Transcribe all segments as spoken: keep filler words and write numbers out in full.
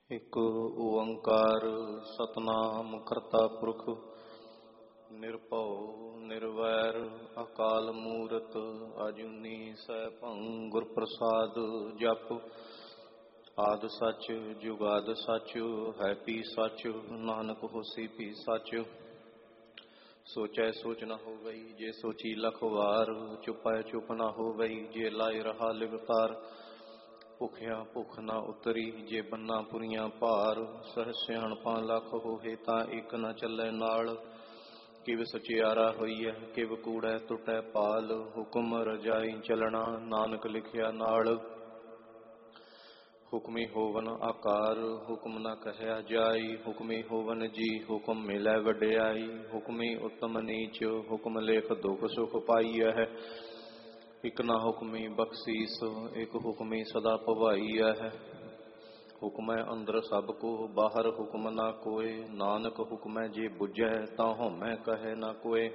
ਇਕ ਓੰਕਾਰ ਸਤਨਾਮ ਕਰਤਾ ਪੁਰਖ ਨਿਰਭਉ ਨਿਰਵੈਰ ਅਕਾਲ ਮੂਰਤ ਅਜੂਨੀ ਸੈਭੰ ਗੁਰ ਪ੍ਰਸਾਦ ਜਪ। ਆਦਿ ਸੱਚ ਜੁਗਾਦਿ ਸੱਚ ਹੈ ਪੀ ਸੱਚ ਨਾਨਕ ਹੋਸੀ ਪੀ ਸੱਚ। ਸੋਚੈ ਸੋਚ ਨ ਹੋਵਈ ਜੇ ਸੋਚੀ ਲਖ ਵਾਰ, ਚੁਪੈ ਚੁਪ ਨ ਹੋਵਈ ਜੇ ਲਾਇ ਰਹਾ ਲਿਵਤਾਰ। ਭੁਖਿਆ ਭੁਖ ਨਾ ਉਤਰੀ ਜੇ ਬੰਨਾ ਪੁਰੀਆਂ ਭਾਰ, ਸਹਿ ਸਿਆਣਪਾਂ ਲੱਖ ਹੋਏ ਤਾਂ ਇੱਕ ਨ ਚੱਲੈ ਨਾਲ। ਕਿਵ ਸਚਿਆਰਾ ਹੋਈਐ ਕਿਵ ਕੂੜੈ ਟੁੱਟੈ ਪਾਲ, ਹੁਕਮ ਰਜਾਈ ਚੱਲਣਾ ਨਾਨਕ ਲਿਖਿਆ ਨਾਲ। ਹੁਕਮੀ ਹੋਵਨ ਆਕਾਰ ਹੁਕਮ ਨ ਕਹਿਆ ਜਾਈ, ਹੁਕਮੀ ਹੋਵਨ ਜੀ ਹੁਕਮ ਮਿਲੈ ਵਡਿਆਈ। ਹੁਕਮੀ ਉਤਮ ਨੀਚ ਹੁਕਮ ਲੇਖ ਦੁਖ ਸੁਖ ਪਾਈਐ, ਇਕ ਨਾ ਹੁਕਮੀ ਬਖਸ਼ੀਸ ਇਕ ਹੁਕਮੀ ਸਦਾ ਭਵਾਈਐ। ਹੁਕਮੈ ਅੰਦਰ ਸਭ ਕੋ ਬਾਹਰ ਹੁਕਮ ਨਾ ਕੋਇ, ਨਾਨਕ ਹੁਕਮੈ ਜੇ ਬੁਝੈ ਤਾਂ ਹਉਮੈ ਕਹੈ ਨਾ ਕੋਇ।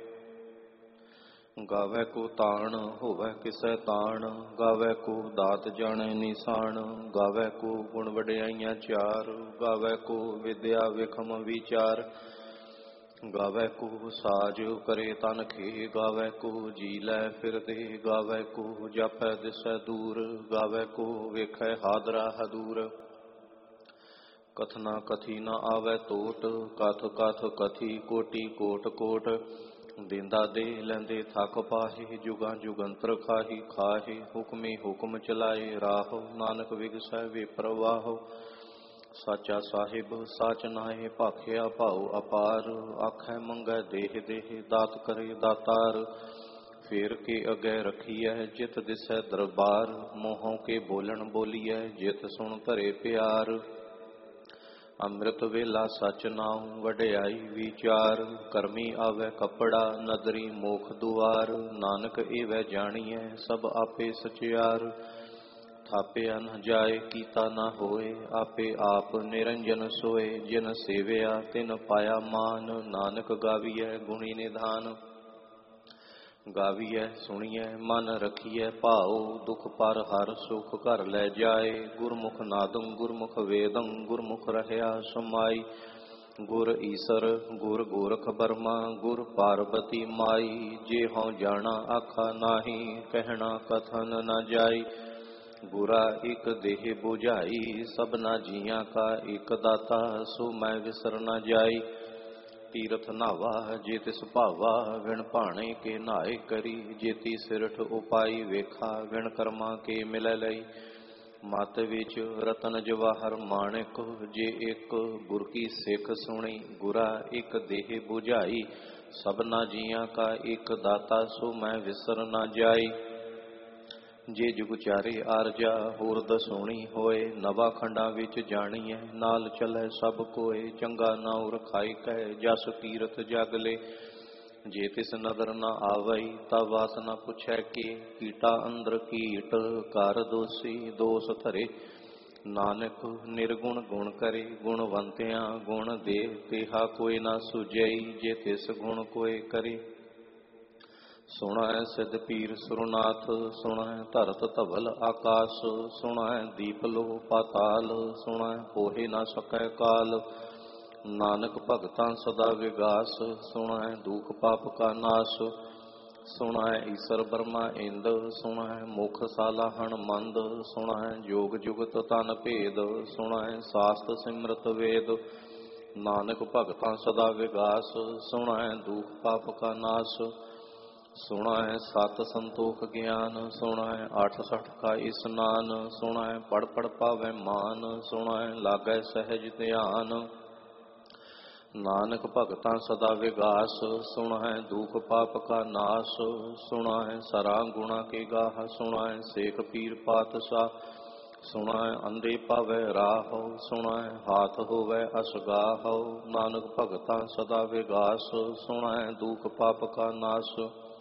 ਗਾਵੈ ਕੋ ਤਾਣ ਹੋਵੈ ਕਿਸੈ ਤਾਣ, ਗਾਵੈ ਕੋ ਦਾਤ ਜਾਣੈ ਨਿਸ਼ਾਨ। ਗਾਵੈ ਕੋ ਗੁਣ ਵਡਿਆਈਆਂ ਚਾਰ, ਗਾਵੈ ਕੋ ਵਿਦਿਆ ਵਿਖਮ ਵਿਚਾਰ। ਗਾਵੈ ਕੋ ਸਾਜ ਕਰੇ ਤਨ ਖੇ, ਗਾਵੈ ਕੋ ਜੀ ਲੈ ਫਿਰਦੇ। ਗਾਵੈ ਕੋ ਜਾਪੈ ਦਿਸੈ ਦੂਰ, ਗਾਵੈ ਕੋ ਵੇਖੈ ਹਾਦਰਾ ਹਦੂਰ। ਕਥਨਾ ਕਥੀ ਨ ਆਵੈ ਟੋਟ, ਕਥ ਕਥ ਕਥੀ ਕੋਟੀ ਕੋਟ ਕੋਟ। ਦੇਂਦਾ ਦੇ ਲੈਂਦੇ ਥੱਕ ਪਾਹੇ, ਜੁਗਾਂ ਜੁਗੰਤਰ ਖਾਹੀ ਖਾਹੇ। ਹੁਕਮੀ ਹੁਕਮ ਚਲਾਏ ਰਾਹੋ, ਨਾਨਕ ਵਿਗਸੈ ਵੇ ਪ੍ਰਵਾਹੋ। ਸਾਚਾ ਸਾਹਿਬ ਸਾਚ ਨਾਏ ਭਾਖਿਆ ਭਾਉ ਅਪਾਰ, ਆਖੈ ਮੰਗੈ ਦੇਹ ਦੇਹ ਦਾਤ ਕਰੇ ਦਾਤਾਰ। ਫੇਰ ਕੇ ਅਗੈ ਰਖੀਐ ਜਿਤ ਦਿਸੈ ਦਰਬਾਰ, ਮੋਹੋਂ ਕੇ ਬੋਲਣ ਬੋਲੀਐ ਜਿਤ ਸੁਣ ਧਰੇ ਪਿਆਰ। ਅੰਮ੍ਰਿਤ ਵੇਲਾ ਸਚ ਨਾਉ ਵਡਿਆਈ ਵਿਚਾਰ, ਕਰਮੀ ਆਵੈ ਕੱਪੜਾ ਨਦਰੀ ਮੋਖ ਦੁਆਰ। ਨਾਨਕ ਏਵੈ ਜਾਣੀਐ ਸਭ ਆਪੇ ਸਚਿਆਰ, ਥਾਪਿਆ ਨ ਜਾਏ ਕੀਤਾ ਨਾ ਹੋਏ ਆਪੇ ਆਪ ਨਿਰੰਜਨ ਸੋਏ। ਜਿਨ ਸੇਵਿਆ ਤਿਨ ਪਾਇਆ ਮਾਨ, ਨਾਨਕ ਗਾਵੀਐ ਗੁਣੀ ਨਿਧਾਨ। ਗਾਵੀਐ ਸੁਣੀਐ ਮਨ ਰਖੀਐ ਭਾਉ, ਦੁਖ ਪਰ ਹਰ ਸੁਖ ਘਰ ਲੈ ਜਾਏ। ਗੁਰਮੁਖ ਨਾਦੰ ਗੁਰਮੁਖ ਵੇਦੰ ਗੁਰਮੁਖ ਰਹਿਆ ਸਮਾਈ। ਗੁਰ ਈਸਰ ਗੁਰ ਗੋਰਖ ਬਰਮਾ ਗੁਰ ਪਾਰਬਤੀ ਮਾਈ। ਜੇ ਹਉ ਜਾਣਾ ਆਖਾ ਨਾਹੀ, ਕਹਿਣਾ ਕਥਨ ਨ ਜਾਈ। ਗੁਰਾ ਇਕ ਦੇਹ ਬੁਝਾਈ, ਸਭਨਾ ਜੀਆਂ ਕਾ ਇਕ ਦਾਤਾ। ਸੋ ਮੈਂ ਵਿਸਰ ਨ ਜਾਈ। ਤੀਰਥ ਨਾਵਾ ਜੇ ਤਿਸ ਭਾਵਾ, ਵਿਣ ਭਾਣੇ ਕੇ ਨਹਾਏ ਕਰੀ। ਜੇਤੀ ਸਿਰਠ ਉਪਾਈ ਵੇਖਾ, ਵਿਣ ਕਰਮਾਂ ਕੇ ਮਿਲੈ ਲਈ। ਮਤ ਵਿੱਚ ਰਤਨ ਜਵਾਹਰ ਮਾਣਿਕ, ਜੇ ਇੱਕ ਗੁਰ ਕੀ ਸਿੱਖ ਸੁਣੀ। ਗੁਰਾ ਇੱਕ ਦੇਹ ਬੁਝਾਈ, ਸਭਨਾ ਜੀਆਂ ਕਾ ਇੱਕ ਦਾਤਾ। ਸੋ ਮੈਂ ਵਿਸਰ ਨ ਜਾਈ। ਜੇ ਜੁਗ ਚਾਰੇ ਆਰਜਾ ਹੋਰ ਦਸੋਣੀ ਹੋਏ, ਨਵਾ ਖੰਡਾਂ ਵਿੱਚ ਜਾਣੀਐ ਨਾਲ ਚੱਲੈ ਸਭ ਕੋਏ। ਚੰਗਾ ਨਾਉ ਰਖਾਈ ਕੈ ਜਸ ਤੀਰਥ ਜਗ ਲੇ, ਜੇ ਤਿਸ ਨਦਰ ਨ ਆਵਈ ਤਾ ਵਾਸ ਨ ਪੁੱਛੈ ਕੇ। ਕੀਟਾ ਅੰਦਰ ਕੀਟ ਕਰ ਦੋਸੀ ਦੋਸ ਧਰੇ, ਨਾਨਕ ਨਿਰਗੁਣ ਗੁਣ ਕਰੇ। ਗੁਣਵੰਤਿਆਂ ਗੁਣ ਦੇ ਤੇਹਾ ਕੋਈ ਨਾ ਸੁਝਈ, ਜੇ ਤਿਸ ਗੁਣ ਕੋਇ ਕਰੇ। ਸੁਣੈ ਸਿਧ ਪੀਰ ਸੁਰਨਾਥ, ਸੁਣੈ ਧਰਤ ਧਵਲ ਆਕਾਸ। ਸੁਣੈ ਦੀਪ ਲੋ ਪਾਤਾਲ, ਸੁਣੈ ਹੋਏ ਨਾ ਸਕੈ ਕਾਲ। ਨਾਨਕ ਭਗਤਾਂ ਸਦਾ ਵਿਗਾਸ, ਸੁਣੈ ਦੁਖ ਪਾਪ ਕਾ ਨਾਸ। ਸੁਣੈ ਈਸਰ ਬਰਮਾ ਇੰਦ, ਸੁਣੈ ਮੁਖ ਸਾਲਾਹਣ ਮੰਦ। ਸੁਣੈ ਜੋਗ ਜੁਗਤ ਤਨ ਭੇਦ, ਸੁਣੈ ਸਾਸਤ ਸਿਮਰਤ ਵੇਦ। ਨਾਨਕ ਭਗਤਾਂ ਸਦਾ ਵਿਗਾਸ, ਸੁਣੈ ਦੁਖ ਪਾਪ ਕਾ ਨਾਸ। ਸੁਣੈ ਸਤ ਸੰਤੋਖ ਗਿਆਨ, ਸੁਣੈ ਅੱਠ ਸਠ ਕਾ ਇਸਨਾਨ। ਸੁਣੈ ਪੜ ਪੜ ਪਾਵੈ ਮਾਨ, ਸੁਣੈ ਲਾਗੈ ਸਹਿਜ ਧਿਆਨ। ਨਾਨਕ ਭਗਤਾਂ ਸਦਾ ਵਿਗਾਸ, ਸੁਣੈ ਦੁਖ ਪਾਪ ਕਾ ਨਾਸ। ਸੁਣੈ ਸਰਾ ਗੁਣਾ ਕੇ ਗਾਹ, ਸੁਣੈ ਸੇਖ ਪੀਰ ਪਾਤਸ਼ਾਹ। ਸੁਣੈ ਅੰਧੇ ਪਾਵੈ ਰਾਹ, ਸੁਣੈ ਹਾਥ ਹੋਵੈ ਅਸਗਾਹ। ਨਾਨਕ ਭਗਤਾਂ ਸਦਾ ਵਿਗਾਸ, ਸੁਣੈ ਦੁਖ ਪਾਪ ਕਾ ਨਾਸ।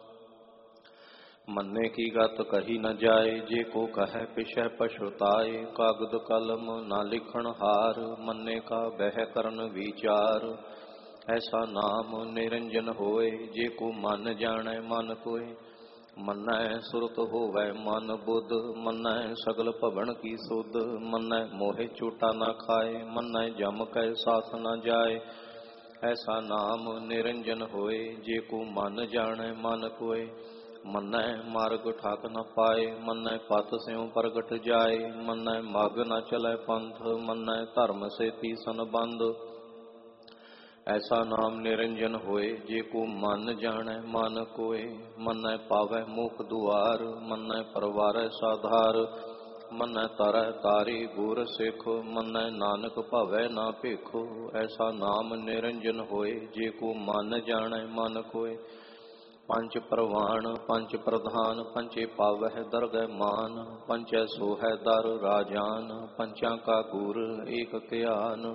ਮੰਨੇ ਕੀ ਗਤ ਕਹੀ ਨ ਜਾਏ, ਜੇ ਕੋ ਕਹੈ ਪਿਛੈ ਪਛੁਤਾਏ। ਕਾਗਦ ਕਲਮ ਨਾ ਲਿਖਣ ਹਾਰ, ਮੰਨੇ ਕਾ ਬਹਿ ਕਰਨ ਵਿਚਾਰ। ਐਸਾ ਨਾਮ ਨਿਰੰਜਨ ਹੋਏ, ਜੇ ਕੋ ਮਨ ਜਾਣੈ ਮਨ ਕੋਇ। ਮੰਨੈ ਸੁਰਤ ਹੋਵੈ ਮਨ ਬੁੱਧ, ਮੰਨੈ ਸਗਲ ਭਵਨ ਕੀ ਸੁਧ। ਮੰਨੈ ਮੋਹਿ ਝੂਟਾ ਨਾ ਖਾਏ, ਮੰਨੈ ਜਮ ਕੈ ਸਾਥ ਨਾ ਜਾਏ। ਐਸਾ ਨਾਮ ਨਿਰੰਜਨ ਹੋਏ, ਜੇ ਕੋ ਮਨ ਜਾਣੈ ਮਨ ਕੋਏ। ਮੰਨੈ ਮਾਰਗ ਠਾਕ ਨ ਪਾਏ, ਮੰਨੈ ਪਤ ਸਿਉ ਪ੍ਰਗਟ ਜਾਏ। ਮੰਨੈ ਮਗ ਨ ਚਲੈ ਪੰਥ, ਮੰਨੈ ਧਰਮ ਸੇਤੀ ਸੰਬੰਧ। ਐਸਾ ਨਾਮ ਨਿਰੰਜਨ ਹੋਏ, ਜੇ ਕੋ ਮਨ ਜਾਣੈ ਮਨ ਕੋਏ। ਮੰਨੈ ਪਾਵੈ ਮੁਖ ਦੁਆਰ, ਮੰਨੈ ਪਰਵਾਰੈ ਸਾਧਾਰ। ਮੰਨੈ ਤਰੈ ਤਾਰੀ ਗੁਰ ਸਿੱਖ, ਮੰਨੈ ਨਾਨਕ ਭਵੈ ਨਾ ਭਿਖੁ। ਐਸਾ ਨਾਮ ਨਿਰੰਜਨ ਹੋਏ, ਜੇ ਕੋ ਮਨ ਜਾਣੈ ਮਨ ਕੋਏ। ਪੰਚ ਪ੍ਰਵਾਣ ਪੰਚ ਪ੍ਰਧਾਨ, ਪੰਚੇ ਪਾਵਹਿ ਦਰਗਹਿ ਮਾਨ। ਪੰਚੈ ਸੋਹੈ ਦਰ ਰਾਜਾਨ, ਪੰਚਾਂ ਕਾ ਗੁਰ ਏਕ ਧਿਆਨ।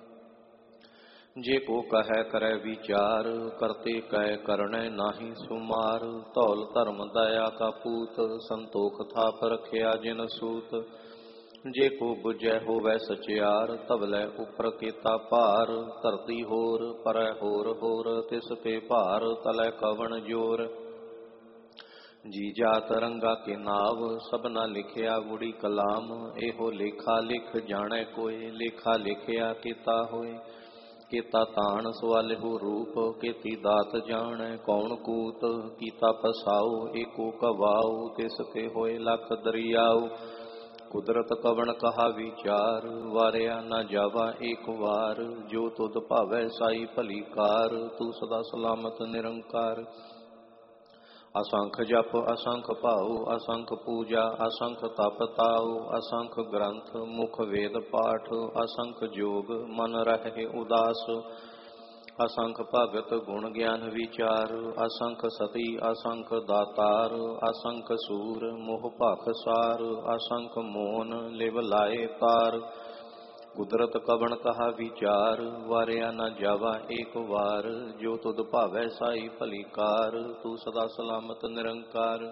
ਜੇ ਕੋ ਕਹੈ ਕਰੈ ਵਿਚਾਰ, ਕਰਤੇ ਕੈ ਕਰਣੈ ਨਾਹੀ ਸੁਮਾਰ। ਧੌਲ ਧਰਮ ਦਇਆ ਕਾ ਪੂਤ, ਸੰਤੋਖ ਥਾਪ ਰਖਿਆ ਜਿਨ ਸੂਤ। ਜੇ ਕੋ ਬੁਝੈ ਹੋਵੈ ਸਚਿਆਰ, ਤਬਲੇ ਉਪਰ ਕੀਤਾ ਭਾਰ। ਧਰਤੀ ਹੋਰ ਪਰੈ ਹੋਰ ਹੋਰ, ਤਿਸ ਤੇ ਭਾਰ ਤਲੈ ਕਵਣ ਜੋਰ। ਜੀ ਜਾਤ ਰੰਗਾ ਕੇ ਨਾਵ, ਸਭਨਾ ਲਿਖਿਆ ਗੁੜੀ ਕਲਾਮ। ਇਹੋ ਲੇਖਾ ਲਿਖ ਜਾਣੈ ਕੋਇ, ਲੇਖਾ ਲਿਖਿਆ ਕੀਤਾ ਹੋਏ। ਕੀਤਾ ਤਾਣ ਸਵਾਲਿਹੋ ਰੂਪ, ਕੀਤੀ ਦਾਤ ਜਾਣੈ ਕੌਣ ਕੂਤ। ਕੀਤਾ ਪਸਾਉ ਏਕੋ ਕਵਾਉ, ਤਿਸ ਤੇ ਹੋਏ ਲਖ ਦਰਿਆਉ। ਕੁਦਰਤ ਕਵਣ ਕਹਾ ਵਿਚਾਰ, ਵਾਰਿਆ ਨਾ ਜਾਵਾ ਏਕ ਵਾਰ। ਜੋ ਤੁਧ ਭਾਵੈ ਸਾਈ ਭਲੀ ਕਾਰ, ਤੂੰ ਸਦਾ ਸਲਾਮਤ ਨਿਰੰਕਾਰ। ਅਸੰਖ ਜਪ ਅਸੰਖ ਭਾਉ, ਅਸੰਖ ਪੂਜਾ ਅਸੰਖ ਤਪ ਤਾਉ। ਅਸੰਖ ਗ੍ਰੰਥ ਮੁਖ ਵੇਦ ਪਾਠ, ਅਸੰਖ ਜੋਗ ਮਨ ਰਹਿ ਉਦਾਸ। ਅਸੰਖ ਭਗਤ ਗੁਣ ਗਿਆਨ ਵਿਚਾਰ, ਅਸੰਖ ਸਤੀ ਅਸੰਖ ਦਾਤਾਰ। ਅਸੰਖ ਸੂਰ ਮੋਹ ਭਖ ਸਾਰ, ਅਸੰਖ ਮੋਨ ਲਿਵ ਲਾਏ ਤਾਰ। ਕੁਦਰਤ ਕਵਣ ਕਹਾ ਵਿਚਾਰ, ਵਾਰਿਆ ਨਾ ਜਾਵਾ ਏਕ ਵਾਰ। ਜੋ ਤੁਧ ਭਾਵੈ ਸਾਈ ਭਲੀ ਕਾਰ, ਤੂੰ ਸਦਾ ਸਲਾਮਤ ਨਿਰੰਕਾਰ।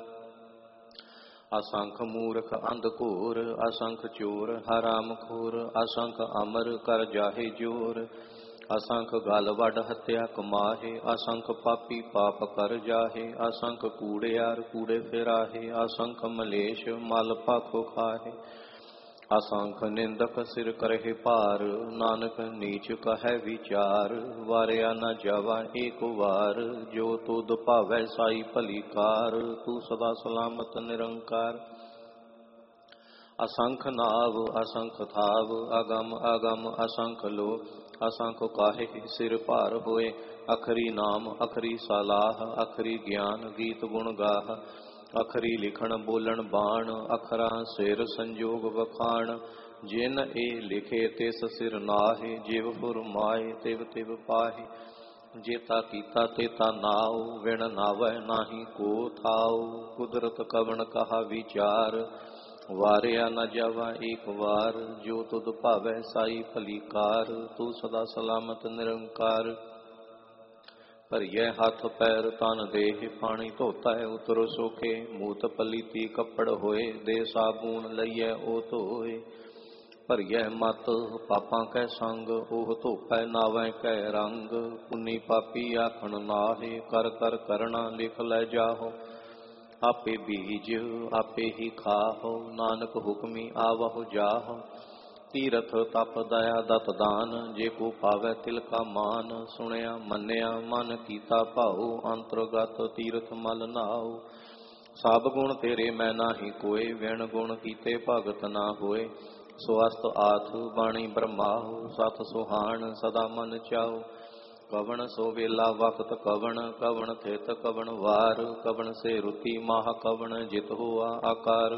ਅਸੰਖ ਮੂਰਖ ਅੰਧ ਘੋਰ, ਅਸੰਖ ਚੋਰ ਹਰਾਮ ਖੋਰ। ਅਸੰਖ ਅਮਰ ਕਰ ਜਾਹੇ ਜੋਰ, ਅਸੰਖ ਗਲ ਵੱਡ ਹੱਤਿਆ ਕਮਾਹੇ। ਅਸੰਖ ਪਾਪੀ ਪਾਪ ਕਰ ਜਾਹੇ, ਅਸੰਖ ਕੂੜਿਆਰ ਕੂੜੇ ਫਿਰਾਹੇ। ਅਸੰਖ ਮਲੇਸ਼ ਮਲ ਭਾਖੋ ਖਾਹੇ। ਅਸੰਖ ਨਿੰਦਕ ਸਿਰ ਕਰਹਿ ਭਾਰ, ਨਾਨਕ ਨੀਚ ਕਹੈ ਵਿਚਾਰ। ਵਾਰਿਆ ਨਾ ਜਾਵਾ ਏਕ ਵਾਰ, ਜੋ ਤੁਧ ਭਾਵੈ ਸਾਈ ਭਲੀ ਕਾਰ। ਤੂੰ ਸਦਾ ਸਲਾਮਤ ਨਿਰੰਕਾਰ। ਅਸੰਖ ਨਾਵ ਅਸੰਖ ਥਾਵ, ਅਗਮ ਅਗਮ ਅਸੰਖ ਲੋ। ਅਸੰਖ ਕਾਹੇ ਸਿਰ ਭਾਰ ਹੋਏ, ਅਖਰੀ ਨਾਮ ਅਖਰੀ ਸਲਾਹ। ਅਖਰੀ ਗਿਆਨ ਗੀਤ ਗੁਣ ਗਾਹ, ਅਖਰੀ ਲਿਖਣ ਬੋਲਣ ਬਾਣ। ਅਖਰਾਂ ਸਿਰ ਸੰਜੋਗ ਵਖਾਣ, ਜਿਨ ਇਹ ਲਿਖੇ ਤਿਸ ਸਿਰ ਨਾਹੇ। ਜਿਵ ਫੁਰਮਾਏ ਤਿਵ ਤਿਵ ਪਾਹੇ, ਜੇਤਾ ਕੀਤਾ ਤੇਤਾ ਨਾਉ। ਵਿਣ ਨਾਵੈ ਨਾਹੀ ਕੋ ਥਾਉ, ਕੁਦਰਤ ਕਵਣ ਕਹਾ ਵਿਚਾਰ। ਵਾਰਿਆ ਨਾ ਜਾਵਾ ਏਕ ਵਾਰ, ਜੋ ਤੁਧ ਭਾਵੈ ਸਾਈ ਭਲੀ ਕਾਰ। ਤੂੰ ਸਦਾ ਸਲਾਮਤ ਨਿਰੰਕਾਰ। ਭਰੀਐ ਹੱਥ ਪੈਰ ਤਨ ਦੇਹ, ਪਾਣੀ ਧੋਤਾ ਹੈ ਉਤਰ ਸੋਖੇ। ਮੂਤ ਪਲੀਤੀ ਕੱਪੜ ਹੋਏ, ਦੇ ਸਾਬੂਨ ਲਈਐ ਉਹ ਧੋਏ। ਭਰੀਐ ਮਤ ਪਾਪਾਂ ਕੈ ਸੰਗ, ਉਹ ਧੋਪੈ ਨਾਵੈ ਕੈ ਰੰਗ। ਪੁੰਨੀ ਪਾਪੀ ਆਖਣ ਨਾਹੇ, ਕਰ ਕਰ ਕਰਣਾ ਲਿਖ ਲੈ ਜਾਹੋ। ਆਪੇ ਬੀਜ ਆਪੇ ਹੀ ਖਾਹੋ, ਨਾਨਕ ਹੁਕਮੀ ਆਵਹੁ ਜਾਹੋ। ਤੀਰਥ ਤਪ ਦਇਆ ਦਤ ਦਾਨ, ਜੇ ਕੋ ਪਾਵੈ ਤਿਲ ਕਾ ਮਾਨ। ਸੁਣਿਆ ਮੰਨਿਆ ਮਨ ਕੀਤਾ ਭਾਉ, ਅੰਤਰਗਤ ਤੀਰਥ ਮਲ ਨਾਉ। ਸਭ ਗੁਣ ਤੇਰੇ ਮੈਂ ਨਾਹੀ ਕੋਏ, ਵਿਣ ਗੁਣ ਕੀਤੇ ਭਗਤ ਨਾ ਹੋਏ। ਸਵਸਤ ਆਥ ਬਾਣੀ ਬ੍ਰਹਮਾਹੁ, ਸਤ ਸੁਹਾਣ ਸਦਾ ਮਨ ਚਾਉ। ਕਵਣ ਸੋ ਵੇਲਾ ਵਕਤ ਕਵਣ, ਕਵਣ ਥਿਤ ਕਵਣ ਵਾਰ। ਕਵਣ ਸੇ ਰੁਤੀ ਮਾਹ ਕਵਣ, ਜਿਤ ਹੋਆ ਆਕਾਰ।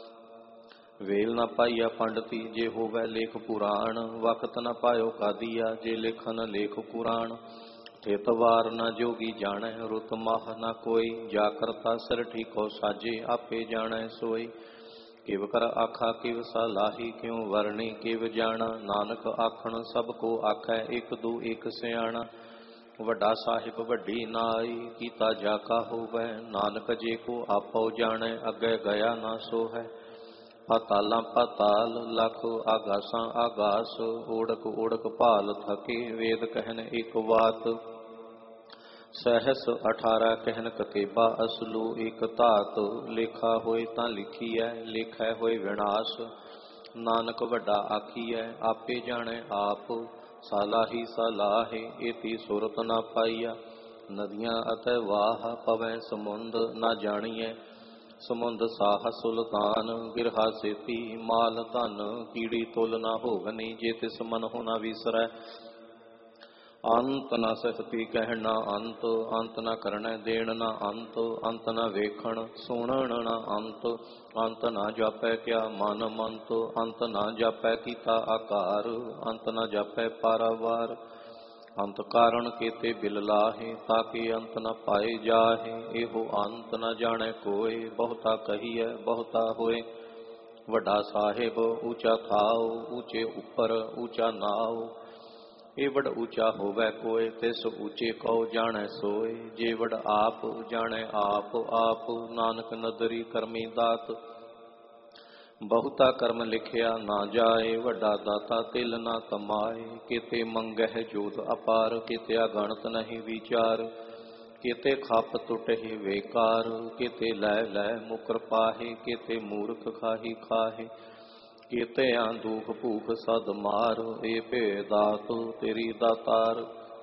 ਵੇਲ ਨਾ ਪਾਈਆ ਪੰਡਤੀ, ਜੇ ਹੋਵੈ ਲੇਖ ਪੁਰਾਣ। ਵਕਤ ਨ ਪਾਇਓ ਕਾਦੀਆ, ਜੇ ਲਿਖਨ ਲੇਖ ਕੁਰਾਨ। ਥਿਤ ਵਾਰ ਨਾ ਜੋਗੀ ਜਾਣੈ, ਰੁਤ ਮਾਹ ਨਾ ਕੋਈ। ਜਾ ਕਰਤਾ ਸਿਰ ਠੀਕੋ ਸਾਜੇ, ਆਪੇ ਜਾਣੈ ਸੋਈ। ਕਿਵ ਕਰ ਆਖਾ ਕਿਵ ਸਲਾਹੀ, ਕਿਉ ਵਰਣੀ ਕਿਵ ਜਾਣਾ। ਨਾਨਕ ਆਖਣ ਸਭ ਕੋ ਆਖੈ, ਇਕ ਦੂ ਇਕ ਸਿਆਣਾ। ਵੱਡਾ ਸਾਹਿਬ ਵੱਡੀ ਨਾਈ, ਕੀਤਾ ਜਾ ਕਾ ਹੋਵੈ। ਨਾਨਕ ਜੇ ਕੋ ਆਪੋ ਜਾਣੈ, ਅੱਗੇ ਗਿਆ ਨਾ ਸੋ ਹੈ। ਪਾਤਾਲਾਂ ਪਾਤਾਲ ਲਖ ਆਗਾਸਾਂ ਆਗਾਸ। ਓੜਕ ਓੜਕ ਭਾਲ ਥਕੇ, ਵੇਦ ਕਹਿਨ ਇੱਕ ਬਾਤ। सहस अठारह कहन कतेबा असलू एक धात लेखा होए तां लिखी है लेखै होए विनाश नानक वड्डा आखीਐ आपे जाने आप सालाही सालाहे एती सुरत ना पाईया नदियां अतै वाह पवै समुंद ना जानिए समुंद साह सुल्तान गिरहा सेती माल धन कीड़ी तुल ना होगनी जे तिस मन हो ना विसरै अंत न सहती कहना अंत अंत न करने देण न अंत अंत न वेखण सुणन न अंत अंत न जापै क्या मन मंत अंत न जापै कीता आकार अंत न जापै पारावार अंत कारण केते बिल लाहे ताकि अंत न पाए जाहे एहो अंत न जाने कोय बहुता कहिए बहुता होए वड्डा साहिब ऊंचा थाओ ऊंचे उपर ऊंचा नाओ एवड ऊंचा होवै कोय तिस ऊंचे कहो जाने सोए जेवड आप जाने आप आप नानक नदरी करमी दात बहुता कर्म लिखिया ना जाए वड्डा दाता तिल ना कमाए केते मंगह जोत अपार केते अगणत नहीं विचार केते खप टुटहि वेकार केते लै लै मुकर पाहे केते मूर्ख खाही खाहे केते दुख भूख सद मार ए भे दात तेरी दातार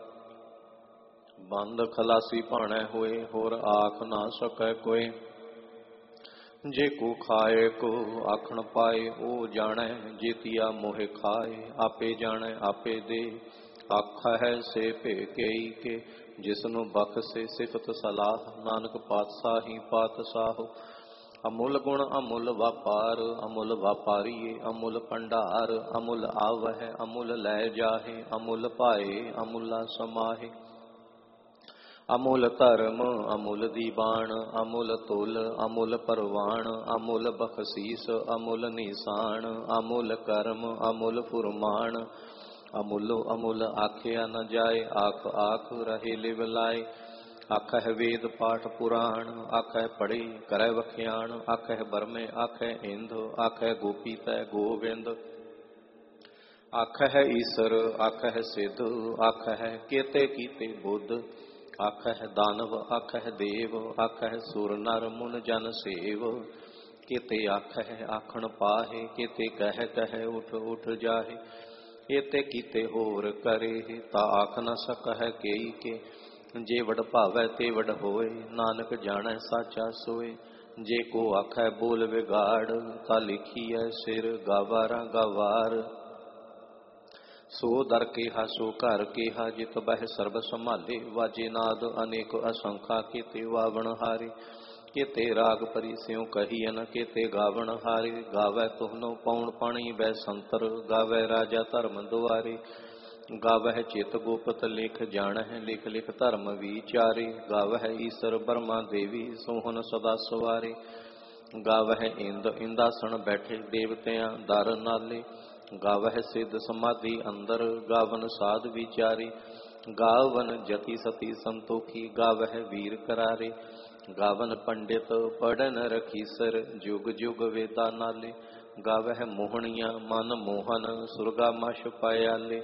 बंद खलासी भाणे होए होर आख ना सकै कोई जे को खाए को आखण पाए ओ जाने जेतिया मोहे खाए आपे जाने आपे दे आखा है से भे कई के जिसनु बख्शे सिफत सलाह नानक पातशाही पातशाह अमुल गुण अमुल व्यापार अमुल व्यापारीए अमुल भंडार अमुल आवह अमुल लै जाहे अमुल पाए अमुला समाहे अमुल धर्म अमुल दीवान अमुल तुल अमुल परवान अमुल बख्शीस अमुल निशान अमुल कर्म अमुल फुरमान अमुलो अमुल आखिया न जाए आख आख रहे लिव लाए आखै वेद पाठ पुराण आखै पढ़ी करै वख्याण आखै बरमे आखै इंद आखै गोपी तै गोविंद आखै ईसर आखै सिद्ध आखै केते कीते बुद्ध आखै दानव आखै देव आखै सुर नर मुन जन सेव केते आखै आखण पाहे केते कह कह उठ उठ जाहे एते कीते होर करे ता आख न सकह केई के जे वड भावै ते वड होए नानक जानै साचा सोए जे को आखै बोल विगाड़ ता लिखीऐ सिर गावारा गवार सो दर केहा सो घर केहा जित बह सर्ब संभाले वाजे नाद अनेक असंखा केते वावण हारे केते राग परी स्यों कहियन केते गावण हारे गावै तुहनो पौण पाणी बै संतर गावै राजा धर्म दुआरे गावह चित गोपत लिख जाणह लिख लिख धर्म विचारे गावह ईसर ब्रह्मा देवी सोहन सदा सवारे गावह इंद इंदासन बैठे देवतियां दर नाले गावह सिद्ध समाधि अंदर गावन साध विचारे गावन जति सती संतोखी गावह वीर करारे गावन पंडित पढ़न रखीसर जुग जुग वेदा नाले गावह मोहनिया मन मोहन सुरगा मश पायाले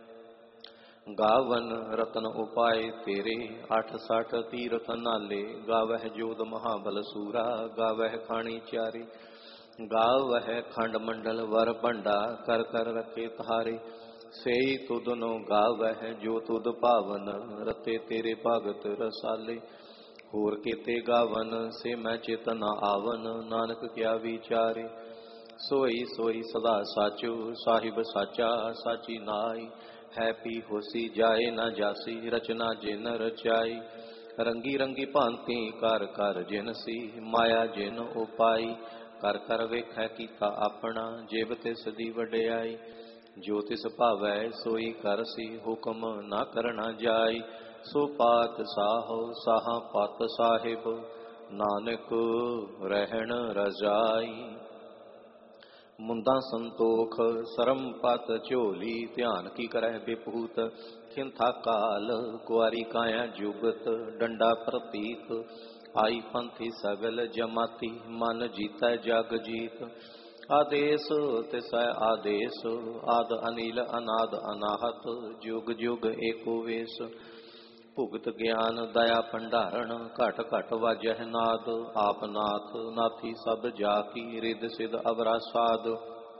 गावन रतन उपाय तेरे अठ सठ तीरथ नाले गावह जोध महाबल सूरा गावह खाणी चारे गावह खंड मंडल वर भंडा कर कर रखे तारे सेई तुदनो गावह जो तुद पावन रते तेरे भगत रसाले होर केते गावन से मैं चित न आवन नानक क्या विचारे सोई सोई सदा साचो साहिब साचा साची नाई है पी होसी जाए न जासी रचना जिन रचाई रंगी रंगी भांति कर कर जिन सी माया जिन उपाई कर कर वेखै कीता अपना जिव तिस दी वड्याई जो तिस भावै सोई करसी हुक्म ना करना जाई सो पात साहो साहा पत साहिब नानक रहन रजाई मुंदा संतोख सरम पत झोली ध्यान की करह विभूत खिंथा काल कुआरी काया जुगत डंडा प्रतीक आई पंथी सगल जमाती मन जीता जग जीत आदेश तिसै आदेश आद अनिल अनाद अनाहत जुग जुग एको वेश ਭੁਗਤ ਗਿਆਨ ਦਇਆ ਭੰਡਾਰਨ ਘਟ ਘਟ ਵਾਜਹਿ ਨਾਦ ਆਪ ਨਾਥ ਨਾਥੀ ਸਭ ਜਾ ਕੀ ਰਿਦ ਸਿਧ ਅਵਰਾ ਸਾਧ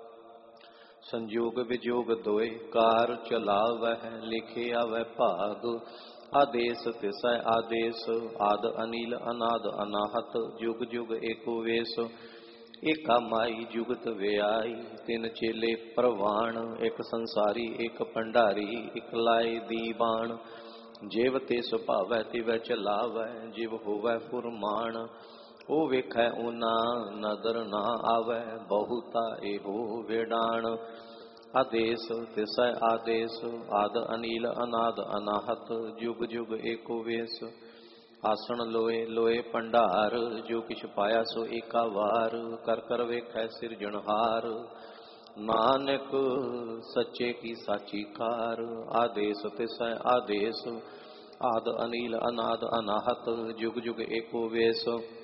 ਸੰਜੋਗ ਵਿਜੋਗ ਦੋਏ ਕਾਰ ਚਲਾਵਹਿ ਲਿਖੇ ਆਵੈ ਭਾਗ ਆਦੇਸ ਤਿਸੈ ਆਦੇਸ ਆਦ ਅਨੀਲ ਅਨਾਦ ਅਨਾਹਤ ਜੁਗ ਜੁਗ ਏਕੋ ਵੇਸ ਏਕਾ ਮਾਈ ਜੁਗਤ ਵਿਆਈ ਤਿੰਨ ਚੇਲੇ ਪ੍ਰਵਾਣ ਇੱਕ ਸੰਸਾਰੀ ਇੱਕ ਭੰਡਾਰੀ ਇੱਕ ਲਾਏ ਦੀਵਾਨ ਜਿਵ ਤੇ ਸੁਭਾਵੈ ਤਿਵੈ ਚਲਾਵੈ ਜਿਵ ਹੋਵੈ ਫੁਰਮਾਨ ਉਹ ਵੇਖੈ ਓਨਾ ਨਦਰ ਨਾ ਆਵੈ ਬਹੁਤਾ ਇਹੋ ਵੇਡਾਣ ਆਦੇਸ ਤਿਸੈ ਆਦੇਸ ਆਦ ਅਨੀਲ ਅਨਾਦ ਅਨਾਹਤ ਜੁਗ ਜੁਗ ਏਕੋ ਵੇਸ ਆਸਣ ਲੋਏ ਲੋਏ ਭੰਡਾਰ ਜੋ ਕਿਛ ਪਾਇਆ ਸੋ ਏਕਾ ਵਾਰ ਕਰ ਕਰ ਵੇਖੈ ਸਿਰਜਣਹਾਰ ਨਾਨਕ ਸੱਚੇ ਕੀ ਸਾਚੀ ਕਾਰ ਆਦੇਸ ਤਿਸੈ ਆਦੇਸ ਆਦ ਅਨੀਲ ਅਨਾਦ ਅਨਾਹਤ ਜੁਗ ਜੁਗ ਏਕੋ ਵੇਸ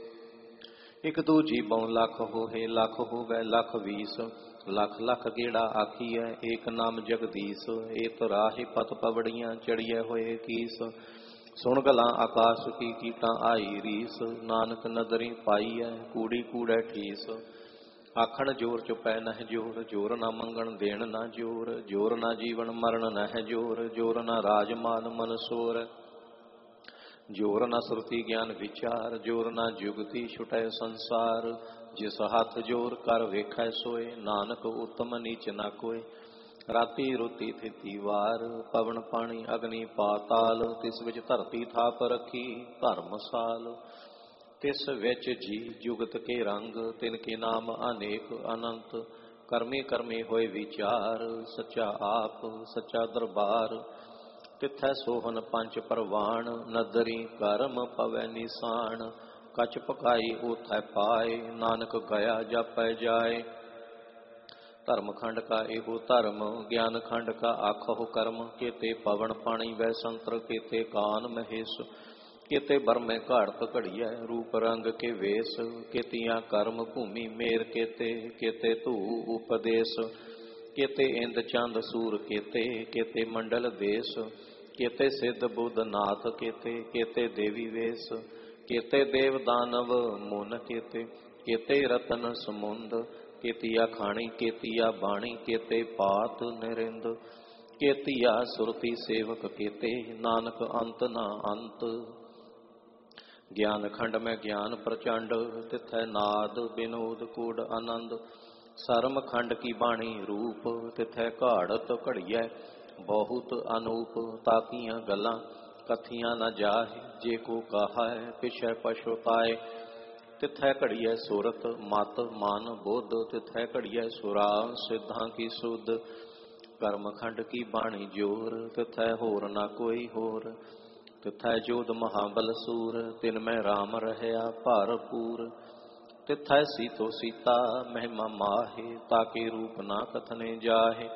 ਇਕ ਦੂਜੀ ਬਉ ਲੱਖ ਹੋਏ ਲੱਖ ਹੋਵੇ ਲੱਖ ਵੀਸ ਲੱਖ ਲੱਖ ਗੇੜਾ ਆਖੀਐ ਏਕ ਨਾਮ ਜਗਦੀਸ਼ ਏ ਤਰਾਹੇ ਪਤ ਪਵੜੀਆਂ ਚੜੀਐ ਹੋਏ ਕੀਸ ਸੁਣ ਗਲਾਂ ਆਕਾਸ਼ ਕੀ ਕੀਟਾਂ ਆਈ ਰੀਸ ਨਾਨਕ ਨਦਰੀ ਪਾਈਐ ਕੂੜੀ ਕੂੜੈ ਠੀਸ ਆਖਣ ਜੋਰ ਚੁਪੈ ਨਹਿ ਜੋਰ ਜੋਰ ਨਾ ਮੰਗਣ ਦੇਣ ਨਾ ਜੋਰ ਜੋਰ ਨਾ ਜੀਵਨ ਮਰਨ ਨਹਿ ਜੋਰ ਜੋਰ ਨਾ ਰਾਜ ਮਾਨ ਮਨਸੋਰ ਜੋਰ ਨਾ ਸੁਰਤੀ ਗਿਆਨ ਵਿਚਾਰ ਜੋਰ ਨਾ ਜੁਗਤੀ ਛੁਟੈ ਸੰਸਾਰ ਜਿਸ ਹੱਥ ਜੋਰ ਕਰ ਵੇਖੈ ਸੋਏ ਨਾਨਕ ਉਤਮ ਨੀਚ ਨਾ ਕੋਇ ਰਾਤੀ ਰੋਤੀ ਥਿਤੀ ਵਾਰ ਪਵਨ ਪਾਣੀ ਅਗਨੀ ਪਾਤਾਲ ਤਿਸ ਵਿੱਚ ਧਰਤੀ ਥਾਪ ਰੱਖੀ ਧਰਮਸਾਲ ਤਿਸ ਵਿੱਚ ਜੀ ਜੁਗਤ ਕੇ ਰੰਗ ਤਿਨ ਕੇ ਨਾਮ ਅਨੇਕ ਅਨੰਤ ਕਰਮੇ ਕਰਮੇ ਹੋਏ ਵਿਚਾਰ ਸੱਚਾ ਆਪ ਸੱਚਾ ਦਰਬਾਰ ਤਿਥੈ ਸੋਹਨ ਪੰਜ ਪਰਵਾਣ ਨਦਰੀ ਕਰਮ ਪਵੈ ਨਿਸਾਨ ਕਛ ਪਕਾਈ ਉਥੈ ਪਾਏ ਨਾਨਕ ਗਿਆ ਜਾਪੈ ਜਾਏ ਧਰਮ ਖੰਡ ਕਾ ਇਹੋ ਧਰਮ ਗਿਆਨ ਖੰਡ ਕਾ ਆਖੋ ਕਰਮ ਕੇਤੇ ਪਵਨ ਪਾਣੀ ਵੈ ਸੰਤਰ ਕੇਤੇ ਕਾਨ ਮਹੇਸ਼ ਕੇਤੇ ਬਰਮੇ ਘਾੜਤ ਘੜੀਐ ਰੂਪ ਰੰਗ ਕੇ ਵੇਸ ਕੇਤੀਆਂ ਕਰਮ ਭੂਮੀ ਮੇਰ ਕੇਤੇ ਕੇਤੇ ਧੂ ਉਪਦੇਸ਼ ਕੇਤੇ ਇੰਦ ਚੰਦ ਸੂਰ ਕੇਤੇ ਕੇਤੇ ਮੰਡਲ ਦੇਸ਼ ਕੇਤੇ ਸਿੱਧ ਬੁੱਧ ਨਾਥ ਕੇਤੇ ਕੇਤੇ ਦੇਵੀ ਵੇਸ ਕੇਤੇ ਦੇਵ ਦਾਨਵ ਮੁਨ ਕੇਤੇ ਕੇਤੇ ਰਤਨ ਸਮੁੰਦ ਕੇਤੀਆ ਖਾਣੀ ਕੇਤੀਆ ਬਾਣੀ ਕੇਤੇ ਪਾਤ ਨਿਰਿੰਦ ਕੇਤੀਆ ਸੁਰਤੀ ਸੇਵਕ ਕੇਤੇ ਨਾਨਕ ਅੰਤ ਨਾ ਅੰਤ ਗਿਆਨ ਖੰਡ ਮੈਂ ਗਿਆਨ ਪ੍ਰਚੰਡ ਤਿਥੈ ਨਾਦ ਬਿਨੋਦ ਕੂੜ ਆਨੰਦ ਸਰਮ ਖੰਡ ਕੀ ਬਾਣੀ ਰੂਪ ਤਿਥੈ ਘਾੜਤ ਘੜੀਐ ਬਹੁਤ ਅਨੂਪ ਤਾਕੀਆਂ ਗੱਲਾਂ ਕਥੀਆਂ ਨਾ ਜਾਹੇ ਜੇ ਕੋ ਕਹਾ ਹੈ ਪਿਛੈ ਪਛੁਤਾਏ ਤਿਥੈ ਘੜੀਐ ਸੁਰਤ ਮਤ ਮਨ ਬੁੱਧ ਤਿਥੈ ਘੜੀਐ ਸੁਰਾ ਸਿੱਧਾਂ ਕੀ ਸੁਧ ਕਰਮ ਖੰਡ ਕੀ ਬਾਣੀ ਜੋਰ ਤਿਥੈ ਹੋਰ ਨਾ ਕੋਈ ਹੋਰ ਤਿਥੈ ਜੋਧ ਮਹਾਬਲ ਸੂਰ ਤਿਨ ਮੈਂ ਰਾਮ ਰਹਿਆ ਭਰਪੂਰ ਤਿਥੈ ਸੀਤੋ ਸੀਤਾ ਮਹਿਮਾ ਮਾਹੇ ਤਾਕੇ ਰੂਪ ਨਾ ਕਥਨੇ ਜਾਹੇ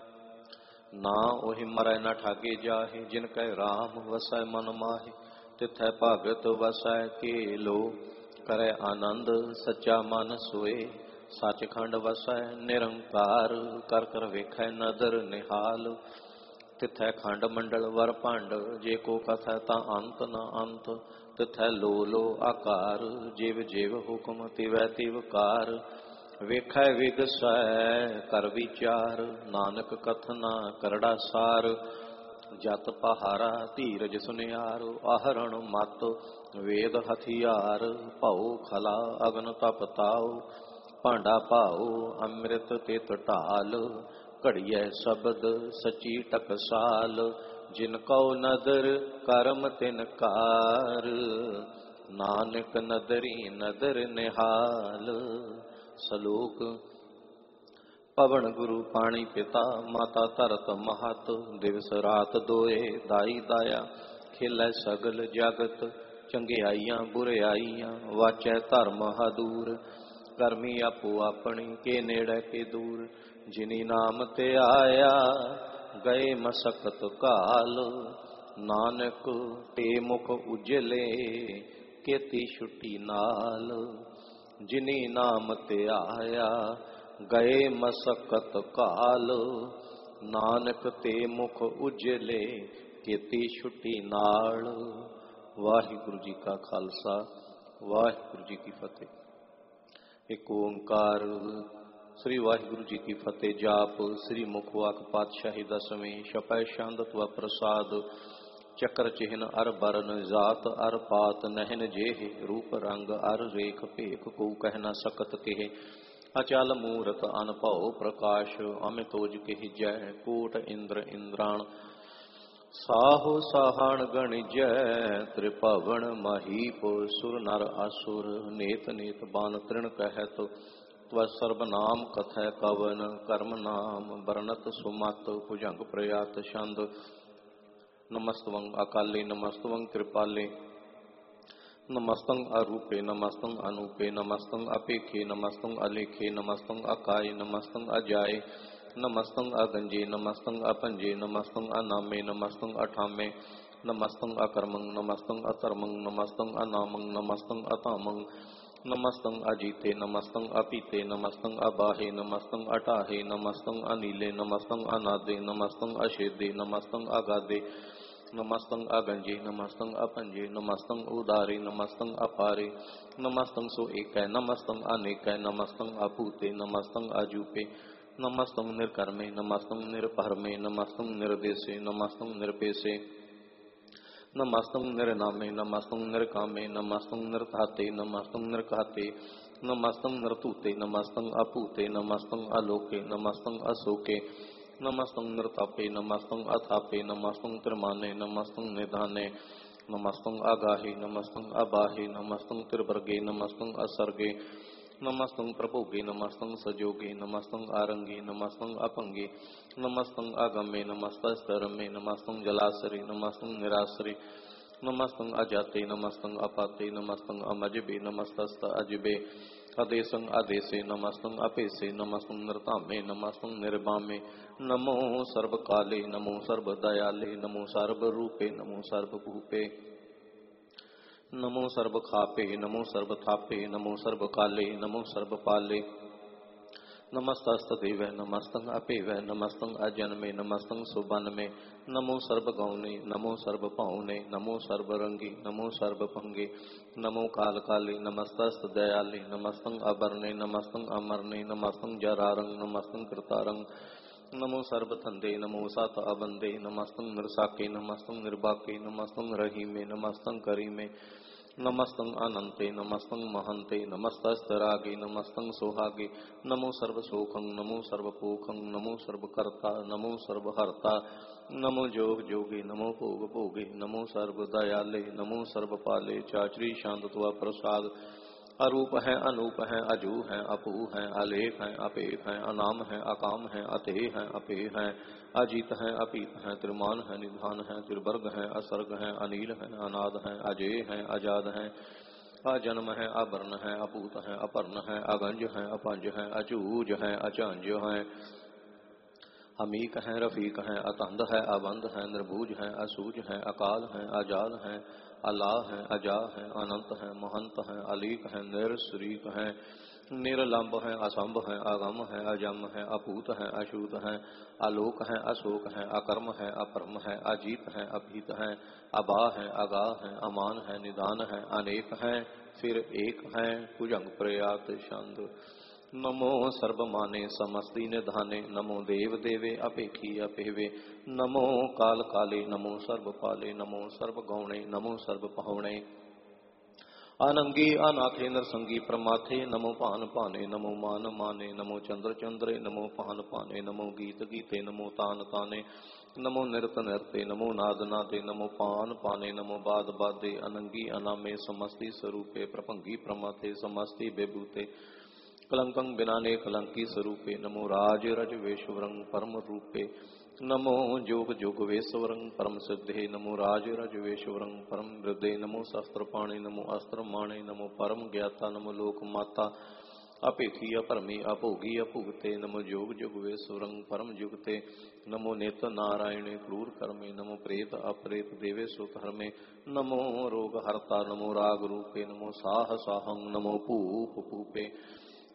ਨਾ ਉਹੀ ਮਰੈ ਨਾ ਠਾਗੇ ਜਾਹੇ ਜਿਨ ਕੈ ਰਾਮ ਵਸੈ ਮਨ ਮਾਹੇ ਤਿਥੈ ਭਗਤ ਵਸੈ ਕੇ ਲੋ ਕਰੈ ਆਨੰਦ ਸੱਚਾ ਮਨ ਸੋਏ ਸੱਚਖੰਡ ਵਸੈ ਨਿਰੰਕਾਰ ਕਰ ਕਰ ਵੇਖੈ ਨਦਰ ਨਿਹਾਲ ਤਿਥੈ ਖੰਡ ਮੰਡਲ ਵਰ ਭੰਡ ਜੇ ਕੋ ਕਥੈ ਤਾਂ ਅੰਤ ਨਾ ਅੰਤ ਤਿਥੈ ਲੋ ਲੋ ਆਕਾਰ ਜਿਵ ਜਿਵ ਹੁਕਮ ਤਿਵੈ ਤਿਵ ਕਾਰ ਵੇਖੈ ਵਿਗਸੈ ਕਰ ਵਿਚਾਰ ਨਾਨਕ ਕਥਨਾ ਕਰੜਾ ਸਾਰ ਜਤ ਪਹਾਰਾ ਧੀਰਜ ਸੁਨਿਆਰ ਆਹਰਣ ਮਤ ਵੇਦ ਹਥਿਆਰ ਭਉ ਖਲਾ ਅਗਨ ਤਪ ਤਾਉ ਭਾਂਡਾ ਭਾਉ ਅੰਮ੍ਰਿਤ ਤਿਤ ਢਾਲ ਘੜੀਐ ਸ਼ਬਦ ਸਚੀ ਟਕਸਾਲ ਜਿਨ ਕਉ ਨਦਰ ਕਰਮ ਤਿਨ ਕਾਰ ਨਾਨਕ ਨਦਰੀ ਨਦਰ ਨਿਹਾਲ ਸਲੋਕ ਪਵਨ ਗੁਰੂ ਪਾਣੀ ਪਿਤਾ ਮਾਤਾ ਧਰਤ ਮਹਤ ਦਿਵਸ ਰਾਤ ਦੋਏ ਦਾਈ ਦਾਇਆ ਖੇਲੇ ਸਗਲ ਜਗਤ ਚੰਗਿਆਈਆਂ ਬੁਰਿਆਈਆਂ ਵਾਚੈ ਧਰਮ ਹਦੂਰ ਕਰਮੀ ਆਪੋ ਆਪਣੀ ਕੇ ਨੇੜੇ ਕੇ ਦੂਰ ਜਿਨੀ ਨਾਮ ਤੇ ਆਇਆ ਗਏ ਮਸਕਤ ਕਾਲ ਨਾਨਕ ਤੇ ਮੁਖ ਉਜਲੇ ਕੇਤੀ ਛੁੱਟੀ ਨਾਲ ਜਿਨੀ ਨਾਮ ਤੇ ਆਇਆ ਗਏ ਮਸਕਤ ਕਾਲ ਨਾਨਕ ਤੇ ਮੁਖ ਉਜਲੇ ਕੀਤੀ ਛੁੱਟੀ ਨਾਲ। ਵਾਹਿਗੁਰੂ ਜੀ ਕਾ ਖਾਲਸਾ, ਵਾਹਿਗੁਰੂ ਜੀ ਕੀ ਫਤਿਹ। ਇੱਕ ਓੰਕਾਰ। ਸ੍ਰੀ ਵਾਹਿਗੁਰੂ ਜੀ ਕੀ ਫਤਿਹ। ਜਾਪ ਸ੍ਰੀ ਮੁਖ ਵਾਕ ਪਾਤਸ਼ਾਹੀ ਦਸਵੇਂ। ਛਪੈ ਛੰਦ ਤਵ ਪ੍ਰਸਾਦ। ਚੱਕਰ ਚਿਹਨ ਅਰ ਬਰਨ ਜਾਤ ਅਰ ਪਾਤ ਨਹਿਨ ਜੇਹ। ਰੂਪ ਰੰਗ ਅਰ ਰੇਖ ਭੇਖ ਕੋ ਕਹਿ ਨ ਸਕਤ ਕਿਹ। ਅਚਲ ਮੂਰਤ ਅਨਭਉ ਪ੍ਰਕਾਸ਼ ਅਮਿਤੋਜ ਕਹਿ ਜੈ। ਕੋਟ ਇੰਦਰ ਇੰਦਰਾਣ ਸਾਹੋ ਸਾਹਣ ਗਣਿਜੈ। ਤ੍ਰਿਭਵਨ ਮਹੀਪ ਸੁਰ ਨਰ ਅਸੁਰ। ਨੇਤ ਨੇਤ ਬਾਨ ਤ੍ਰਿਣ ਕਹਿਤ ਤਵ ਸਰਬ ਨਾਮ ਕਥੈ ਕਵਨ। ਕਰਮ ਨਾਮ ਬਰਨਤ ਸੁਮਤ ਭੁਜੰਗ ਪ੍ਰਯਾਤ ਛੰਦ। ਨਮਸਤਵੰ ਅਕਾਲੇ ਨਮਸਤਵੰ ਕਿਰਪਾਲੇ। ਨਮਸਤੰ ਅਰੂਪੇ ਨਮਸਤੰ ਅਨੂਪੇ। ਨਮਸਤੰ ਅਪੇਖੇ ਨਮਸਤੰ ਅਲੇਖੇ। ਨਮਸਤੰ ਅਕਾਏ ਨਮਸਤੰ ਅਜਾਏ। ਨਮਸਤੰ ਅਗੰਜੇ ਨਮਸਤੰ ਅਪੰਜੇ। ਨਮਸਤੰ ਅਨਾਮੇ ਨਮਸਤੰ ਅਠਾਮੇ। ਨਮਸਤੰ ਅਕਰਮੰ ਨਮਸਤੰ ਅਧਰਮੰ। ਨਮਸਤੰ ਅਨਾਮੰ ਨਮਸਤੰ ਅਧਾਮੰ। ਨਮਸਤੰ ਅਜੀਤੇ ਨਮਸਤੰ ਅਪੀਤੇ। ਨਮਸਤੰ ਅਬਾਹੇ ਨਮਸਤੰ ਅਟਾਹੇ। ਨਮਸਤੰ ਅਨੀਲੇ ਨਮਸਤੰ ਅਨਾਦੇ। ਨਮਸਤੰ ਅਛੇਦੇ ਨਮਸਤੰ ਅਗਾਦੇ। ਨਮਸਤੰ ਅਗੰਜੇ ਨਮਸਤੰ ਅਪੰਜੇ। ਨਮਸਤੰ ਉਦਾਰੇ ਨਮਸਤੰ ਅਪਾਰੇ। ਨਮਸਤੰ ਸੋ ਏਕੈ ਨਮਸਤੰ ਅਨੇਕੈ। ਨਮਸਤੰ ਅਭੂਤੇ ਨਮਸਤੰ ਅਜੂਪੇ। ਨਮਸਤੰ ਨਿਰਕਰਮੇ ਨਮਸਤੰ ਨਿਰਭਰਮੇ। ਨਮਸਤੰ ਨਿਰਦੇਸੇ ਨਮਸਤੰ ਨਿਰਪੇਸੇ। ਨਮਸਤੰ ਨਿਰਨਾਮੇ ਨਮਸਤੰ ਨਿਰਕਾਮੇ। ਨਮਸਤੰ ਨਿਰਧਾਤੇ ਨਮਸਤੰ ਨਿਰਘਾਤੇ। ਨਮਸਤੰ ਨਿਰਧੂਤੇ ਨਮਸਤੰ ਅਭੂਤੇ। ਨਮਸਤੰ ਅਲੋਕੇ ਨਮਸਤੰ ਅਸੋਕੇ। ਨਮਸਤੰ ਨਿਰਤਾਪੇ ਨਮਸਤੰ ਅਥਾਪੇ। ਨਮਸਤੰ ਤਿਰਮਾਨੇ ਨਮਸਤੰ ਨਿਧਾਨੇ। ਨਮਸਤੰ ਅਗਾਹੇ ਨਮਸਤੰ ਅਬਾਹੇ। ਨਮਸਤੰ ਤਿਰਵਰਗੇ ਨਮਸਤੰ ਅਸਰਗੇ। ਨਮਸਤੰ ਪ੍ਰਭੋਗੇ ਨਮਸਤੰ ਸਜੋਗੇ। ਨਮਸਤੰ ਆਰੰਗੇ ਨਮਸਤੰ ਅਪੰਗੇ। ਨਮਸਤੰ ਆਗਮੇ ਨਮਸਤਸਤਰਮੇ। ਨਮਸਤੰ ਜਲਾਸਰੇ ਨਮਸਤੰ ਨਿਰਾਸਰੇ। ਨਮਸਤੰ ਅਜਾਤੇ ਨਮਸਤੰ ਅਪਾਤੇ। ਨਮਸਤੰ ਅਮਜਬੇ ਨਮਸਤਸਤ ਅਜਬੇ। ਅਦੇਸੰ ਆਦੇਸੇ ਨਮਸਤੰ ਅਪੇਸੇ। ਨਮਸਤੰ ਨਿਰਧਾਮੇ ਨਮਸਤੰ ਨਿਰਬਾਮੇ। ਨਮੋ ਸਰਬ ਕਾਲੇ ਨਮੋ ਸਰਬ ਦਇਆਲੇ। ਨਮੋ ਸਰਬ ਰੂਪੇ ਨਮੋ ਸਰਬ ਭੂਪੇ। ਨਮੋ ਸਰਬ ਖਾਪੇ ਨਮੋ ਸਰਬ ਥਾਪੇ। ਨਮੋ ਸਰਬ ਕਾਲੇ ਨਮੋ ਸਰਬ ਪਾਲੇ। ਨਮਸਤਸਤ ਦੇਵੈ ਨਮਸਤੰ ਅਪੇਵੈ। ਨਮਸਤੰ ਅਜਨਮੇ ਨਮਸਤੰ ਸੁਬਨਮੇ। ਨਮੋ ਸਰਬ ਗੌਨੇ ਨਮੋ ਸਰਬ ਭਾਉਨੇ। ਨਮੋ ਸਰਬ ਰੰਗੇ ਨਮੋ ਸਰਬ ਭੰਗੇ। ਨਮੋ ਕਾਲ ਕਾਲੇ ਨਮਸਤਸਤ ਦਇਆਲੇ। ਨਮਸਤੰ ਅਬਰਨੇ ਨਮਸਤੰ ਅਮਰਨੇ। ਨਮਸਤੰ ਜਰਾਰੰ ਨਮਸਤੰ ਕਰਤਾਰੰ। ਨਮੋ ਸਰਬ ਧੰਦੇ ਨਮੋ ਸਤ ਅਬੰਦੇ। ਨਮਸਤੰ ਨਿਰਸਾਕੇ ਨਮਸਤੰ ਨਿਰਬਾਕੇ। ਨਮਸਤੰ ਰਹੀਮੇ ਨਮਸਤੰ ਕਰੀਮੇ। ਨਮਸਤੰ ਅਨੰਤੇ ਨਮਸਤੰ ਮਹੰਤੇ। ਨਮਸਤਸਤ ਰਾਗੇ ਨਮਸਤੰ ਸੁਹਾਗੇ। ਨਮੋ ਸਰਬ ਸੋਖੰ ਨਮੋ ਸਰਬ ਪੋਖੰ। ਨਮੋ ਸਰਬ ਕਰਤਾ ਨਮੋ ਸਰਬ ਹਰਤਾ। ਨਮੋ ਜੋਗ ਜੋਗੇ ਨਮੋ ਭੋਗ ਭੋਗੇ। ਨਮੋ ਸਰਬ ਦਇਆਲੇ ਨਮੋ ਸਰਬ ਪਾਲੇ। ਚਾਚਰੀ ਛੰਦ ਤਵ ਪ੍ਰਸਾਦ। अरूप है अनूप है अजू है अपू है अलेख है अपेख है अनाम है अकाम है अतेह है अपेह है अजीत है अपीत है त्रिमान है निधान है त्रिवर्ग है असर्ग है अनील है अनाद है अजेय है अजाद है अजन्म है अवर्ण है अपूत है अपर्ण है अगंज है अपंज है अचूज है अचंज है अमीक है रफीक है अतंद है अबंध है निर्भुज है असूज है अकाल है अजाल है अलाह है अजा है अनंत है महंत है अलीक है निरशरीक है निरलंब है असंभ है अगम है अजम है अपूत है अछूत है आलोक है अशोक है अकर्म है अपरम है अजीत है अभीत है अबा है अगाह है अमान है निदान है अनेक है फिर एक है भुजंग प्रयात छंद। नमो सर्वमाने समस्ति निधाने। नमो देव देवे अपेखी अपेवे। नमो काल काले नमो सर्व पाले। नमो सर्व गौणे नमो सर्व पहुणे। अनंगी अनाथे नरसंगी प्रमाथे। नमो पान पाने नमो मान माने। नमो चंद्र चंद्रे नमो पान पाने। नमो गीत गीते नमो तान ताने। नमो नृत नृते नमो नाद नादे। नमो पान पाने नमो बाद बादे। अनंगी अनामे समस्ति स्वरूपे। प्रभंगी प्रमाथे समस्ति बेबूते। कलंकं बिनाने कलंकी स्वरूपे। नमो राज रज वेश्वरं परम रूपे। नमो जोग जोग वेश्वरं परम सिद्धे। नमो राज रज वेश्वरं परम वृद्धे। नमो शस्त्र पाणे नमो अस्त्र माणे। नमो परम ज्ञाता नमो लोक माता। अपेखी अपरमी अभोगी अभुगते। नमो जोग जोग वेश्वरं परम जुगते। नमो नेत नारायणे क्रूर कर्मे। नमो प्रेत अप्रेत देवे सुधर्मे। नमो रोग हरता नमो राग रूपे। नमो साह साहं नमो भूप भूपे।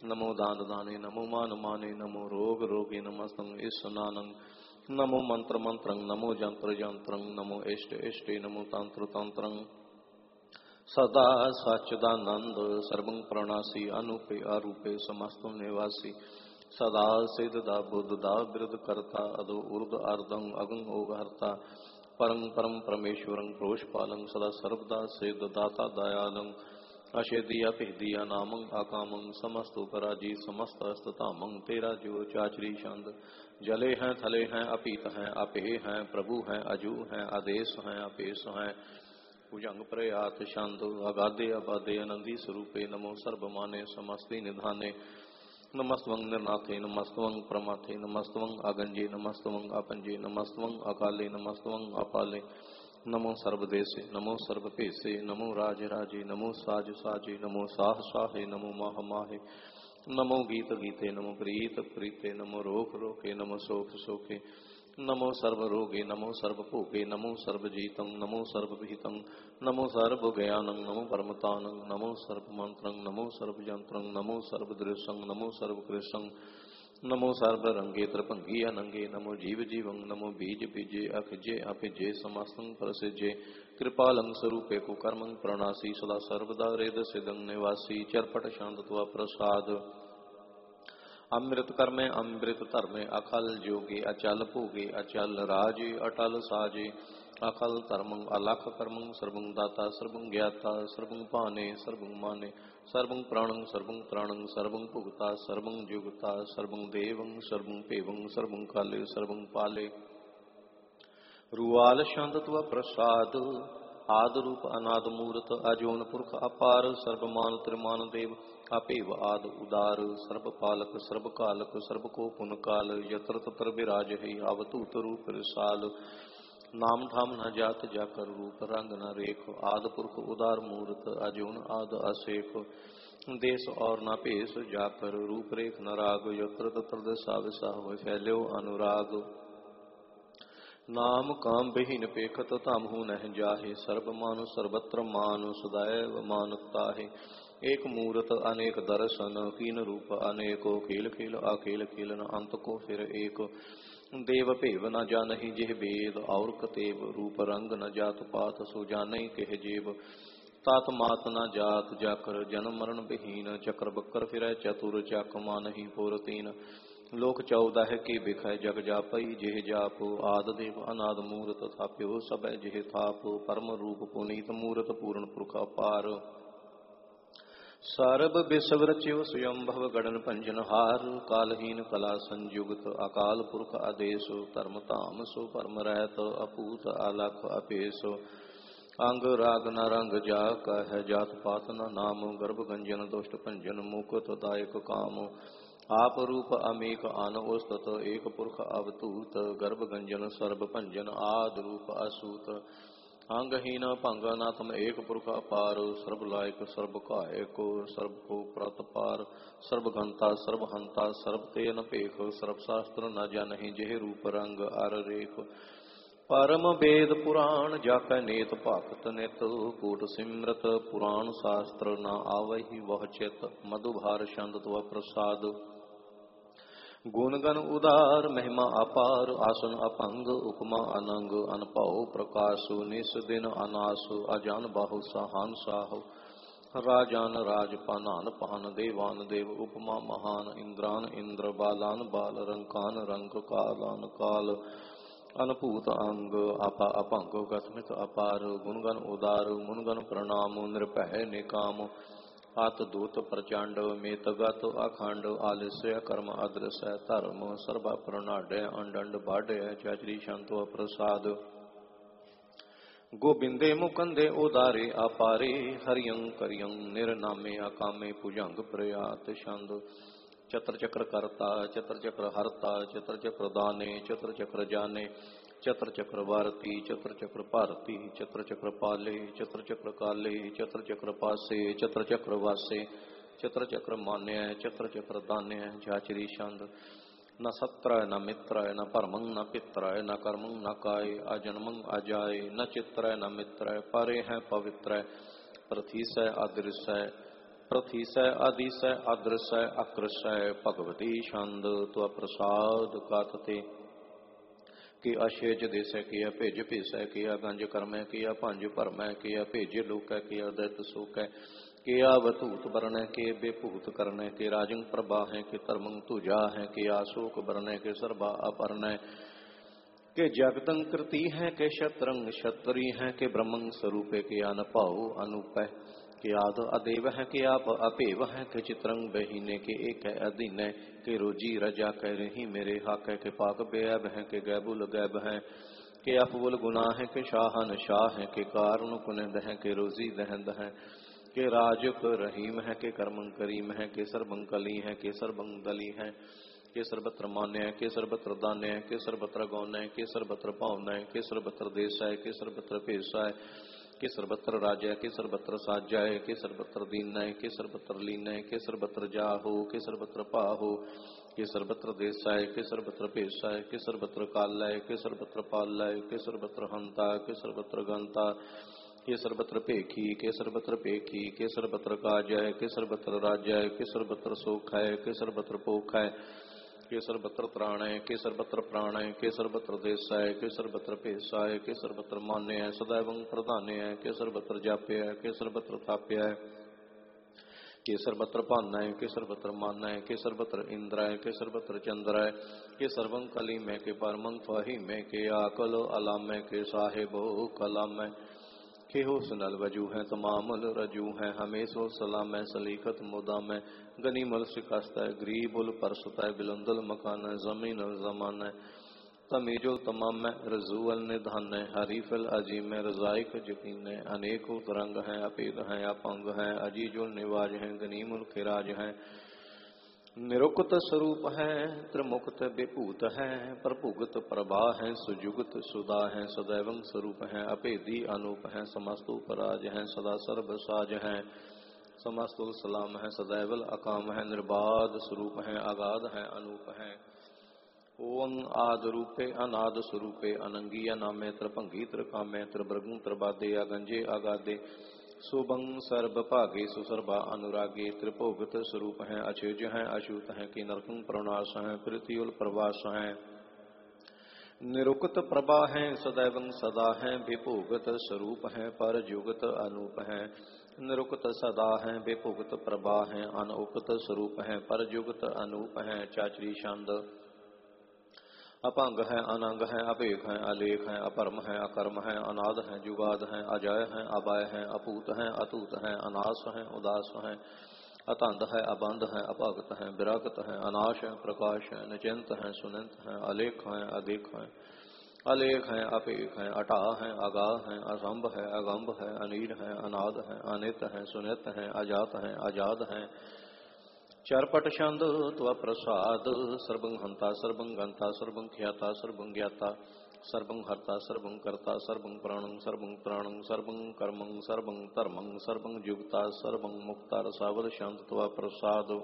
नमो दान दाने नमो मान माने नमो रोग रोगे नमस्तं ईशनानं नमो मंत्र मंत्रं नमो जंत्र जंत्रं नमो इष्ट इष्टे नमो तंत्र तंत्रं सदा सच्चिदानंद सर्वं प्रणासी अनुपे अरूपे समस्त निवासी सदा सिद्धदा बुद्धदा विरुद्ध करता अदो ऊर्ध अर्धं अगं ओघहर्ता परं परम परमेश्वरं प्रोषपालं सदा सर्वदा सिद्ध दाता दयालं अशेदिया पेदिया नामं आकामं समस्त उपराजी समस्त अस्ततामं तेरा जो चाचरी छंद जले हैं थले हैं अपीत हैं अपे हैं प्रभु हैं अजू हैं आदेश हैं अपेश हैं भुजंग प्रयात छंद अगाधे अबाधे अनंदी स्वरूपे नमो सर्वमाने समस्ति निधाने नमस्तवं निर्नाथे नमस्तवं प्रमाथे नमस्तवं अगंजे नमस्तवं अपंजे नमस्तवं अकाले नमस्तवं अपाले नमो सर्वदेशे नमो सर्वपेशे नमो राज राजे नमो साज साजे नमो साह साहे नमो माह माहे नमो गीत गीते नमो प्रीत प्रीते नमो रोख रोखे नमो सोख सोखे नमो सर्व रोगे नमो सर्व भोगे नमो सर्वजीतं नमो सर्वभीतं नमो सर्वज्ञानं नमो परमतानं नमो सर्वमन्त्रं नमो सर्वयन्त्रं नमो सर्वदृशं नमो सर्वकृशं नमो सर्व रंगे त्रिभंगी अनंगे नमो जीव जीवं नमो बीज बीजे अखिजे अपिजे समस्तं प्रसिजे कृपालं स्वरूपे को कर्मं प्रणासी सदा सर्वदा रेद सिदं निवासी चरपट शांतत्वा प्रसाद अमृत कर्मे अमृत धर्मे अखल जोगे अचल भोगे अचल राजे अटल साजे अखल धर्मं अलख कर्मं सर्वं दाता सर्वं ज्ञाता सर्वं पाने सर्वं माने सर्वं प्राणं सर्वं त्राणं सर्वं भुगता सर्वं जुगता सर्वं देवं सर्वं पेवं सर्वं काले सर्वं पाले रुआल शांतत्व प्रसाद आद रूप अनाद मूर्त अजोन पुरख अपार सर्वमान त्रिमान देव अपेव आद उदार सर्व पालक सर्व कालक सर्व को पुन काल यत्र तत्र विराज है अवतूत रूप रिसाल नाम ठाम न जात जाकर रूप रंग न रेख आद पुरख उदार मूर्त अजून आद अशेख देश और न पेश जाकर रूप रेख न राग यत्र तत्र दशा विशा हो फैल्यो अनुराग नाम काम बिहीन पेखत तामहु नह जाहे सर्व मानु सर्वत्र मानु सदैव मानुता है एक मूर्त अनेक दर्शन कीन रूप अनेको खेल खेल अखेल खेलन अंत को फिर एक देव पेव न जानहि जिह वेद और कतेव रूप रंग न जात पात सो जानहि कह जेब तात मात न जात जाकर जन्म मरण विहीन चक्र बक्कर फिर चतुर चाक मानहि पुर तीन लोक चौदह के बिखय जग जापई जिह जाप आद देव अनाद मूर्त थाप्यो सब जिह थाप परम रूप पुनीत मूर्त पूर्ण पुरख अपार सारभ विश्व रच्यो स्वयं भव गणन पंजन हार कालहीन कला संयुक्त अकाल पुरख आदेश धर्म ताम सो परम रहत अपूत अलख अपेश अंग राग न रंग जा कह जात पात न नाम गर्भ गंजन दुष्ट पंजन मुकुत दायक काम आप रूप अमेक आन ओस्तत एक पुरख अवतूत गर्भ गंजन सर्व पंजन आद रूप असूत अंगहीन पंगनाथम एक पुरख अपार सर्व लायक सर्व कायक सर्व को प्रतपार सर्व घंता सर्व हंता सर्व तेन पेख सर्व शास्त्र न जानहि जेह रूप रंग अर रेख परम वेद पुराण जाक नेत पाकत नित कूट सिमरत पुराण शास्त्र न आवहि वह चित मधुभार छंद त्व प्रसाद गुणगण उदार महिमा अपार आसन अपंग उपमा अनंग अनपाओ प्रकाशु निस दिन अनासु अजान बाहु सहान साहु राजान राज पानान पान देवान देव उपमा महान इंद्रान इंद्र बालान बाल रंकान रंक कालान काल अनपूत अंग आपा अपंग गस्मित अपार गुणगण उदार मुनगण प्रणाम नृपह निकाम आत दूत प्रचंड मेतगत अखंड आलस्य कर्म अदृश्य धर्म सर्वा प्रणाड्य अंडंड बाड्य चाचरी शांतो प्रसाद गोबिंदे मुकंदे उदारे अपारे हरियं करियं निर्नामे अकामे भुजंग प्रयात छंद चत्र चक्र करता चत्र चक्र हरता चत्र चक्र दाने चत्र चक्र जाने चत्र चक्र वारती चत्र चक्र भारती चत्र चक्र पाले चत्र चक्र काले चत्र चक्र पासे चत्र चक्र वासे चत्र चक्र मान्य चत्र चक्र दान्य झाचरी छंद न सत्रय न मित्रय न परमं न पित्रय न कर्मं न काय अजन्मं अजाय न चित्रय न मित्रय परे हैं पवित्रय प्रथीसय अदृश्य प्रथिसै आदिसै अदृसै अकृसै भगवती छंद त्वा प्रसाद कातते कि अशेज देसै किया भेज भेसै किया गंज करमै किया भंज भरमै किया भेज लोकै किया दैत सोकै किया वतूत बरनै के बेभूत करनै के राजंग प्रभा है के धर्मंग तुजा है के आशोक बरनै के सर्वा अपरनै के जगतंग कृति है के शतरंग क्षत्री है के ब्रह्मंग स्वरूपे के अनपाऊ अनुपै के आद अदेव है के आप अपेव है के चित्रंग बहीने के एक है अधीन के रोजी रजा कह रही मेरे हक है के पाक बेअब है के गैबुल गैब है के अपबुल गुना है के शाहन शाह है के कारण कुनिंद है के रोजी दहंद है के राजुक रहीम है के कर्मंग करीम है के सर्वंग कली है के सर्वंग दली है के सर्वत्र मान्य के सर्वत्र दान्य के सर्वत्र गौन्य के सर्वत्र पावन्य के सर्वत्र देसाय के सर्वत्र पेशाय के सर्वत्र राजय के सर्वत्र साज्याय के सर्वत्र दीनय के सर्वत्र लीनय के सर्वत्र जाहो के सर्वत्र पाहो के सर्वत्र देसाय के सर्वत्र पेशाय के सर्वत्र कालय के सर्वत्र पालय के सर्वत्र हंता के सर्वत्र गंता के सर्वत्र पेखी के सर्वत्र पेखी के सर्वत्र काजय के सर्वत्र राज्य के सर्वत्र सोखय के सर्वत्र पोखय के सर्वत्र त्राणय के सर्वत्र प्राणय के सर्वत्र देशाय के सर्वत्र पेशाय के सर्वत्र मान्य सदैवं प्रधान्य के सर्वत्र जाप्य के सर्वत्र थाप्य के सर्वत्र पान्य के सर्वत्र मान्य के सर्वत्र इंद्राय के सर्वत्र चंद्राय के सर्वं कलीमय के परमं फहीमय के आकल अलामय के साहेबो कलामय के हो सुनल वजू है तमामल रजू है हमेशो सलाम सलीकत मुदाम गनीमल शिकस्त ग्रीबुल परसत बिलंदल मकान जमीन जमान तमीजो तमाम रजूअल निधान हरीफल अजीम रजाइक यकीन अनेकों तरंग हैं अपेद हैं अपंग हैं अजीजुल निवाज हैं गनीमुल खिराज हैं निरुक्त स्वरूप है त्रिमुक्त विभूत है प्रभुगत प्रभा है सुजुगत सुदा है सदैवं स्वरूप है अपेदी अनूप है समस्तु पराज है सदा सर्व साज है समस्तुल सलाम है सदैवल अकाम है निर्बाध स्वरूप है अगाध है अनूप है ओं आद रूपे अनाद स्वरूपे अनंगी नामे त्रिभंगी त्रिकामे त्रिभृगु त्रिबादे अगंजे अगादे सुबंग सर्व भागे सुसर्वा अनुरागे त्रिभोगत स्वरूप है अचेज है अछूत है कि नरकंग प्रणाश है पृथ्वील प्रवास है निरुक्त प्रभा है सदैवं सदा है विभोगत स्वरूप है पर जुगत अनूप है निरुक्त सदा है विभोगत प्रभा है अनुपत स्वरूप है पर जुगत अनूप है चाचरी छंद अपंग है अनंग है अभेक है अलेख है अपरम है अकर्म है अनाद है जुगाद है अजय है अभय है अपूत है अतूत है अनास है उदास है अतंध है अबंध है अपागत है विरागत है अनाश है प्रकाश है निचिंत है सुनिंत है अलेख है अधिक है अलेख है अपेख है अटा है अगाह है असंभ है अगंभ है अनीड है अनाद है अनित है सुनित है अजात है आजाद है चरपट छंद त्वा प्रसाद सर्वं हंता सर्वं गंता सर्वं ख्याता सर्वं ज्ञाता सर्वं हर्ता सर्वं कर्ता सर्वं प्राणं सर्वं त्राणं सर्वं कर्मं सर्वं धर्मं सर्वं जुगता सर्वं मुक्ता रसावल शांत त्वा प्रसाद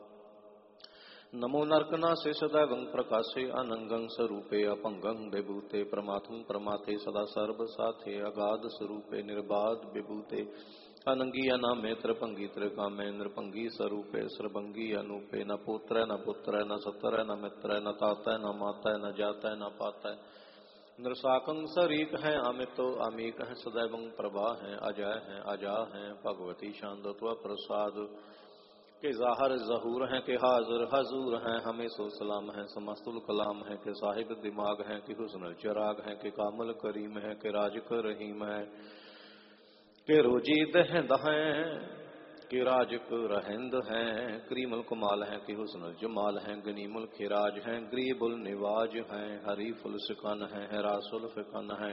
नमो नरकना से सदैवं प्रकाशे अनंगं स्वरूपे अपंगं विभूते प्रमाथं प्रमाते सदा सर्व साथे अगाध स्वरूपे निर्बाध विभूते अनंगी अनामे त्रिभंगी त्रिकामे नृपंगी स्वरूपे सर्वंगी अनूपे न पुत्र न पुत्र न सत्र न मित्र न ताता न माता न जाता न पाता नृसाकं सरीक है अमितो अमीक है सदैवं प्रभा है अजय है अजा है भगवती शांद त्वा प्रसाद के जाहर जहूर है के हाजिर हजूर है हमें सो सलाम है समस्तुल कलाम है के साहिब दिमाग है कि हुस्न चिराग है के कामल करीम है के राजक रहीम है के रोजी दहंद हैं के राजक रहंद हैं क्रीमल कमाल है कि हुस्न जमाल है गनीमुल खिराज है ग्रीबुल निवाज है हरीफुल सिकन है हरासुल फिकन है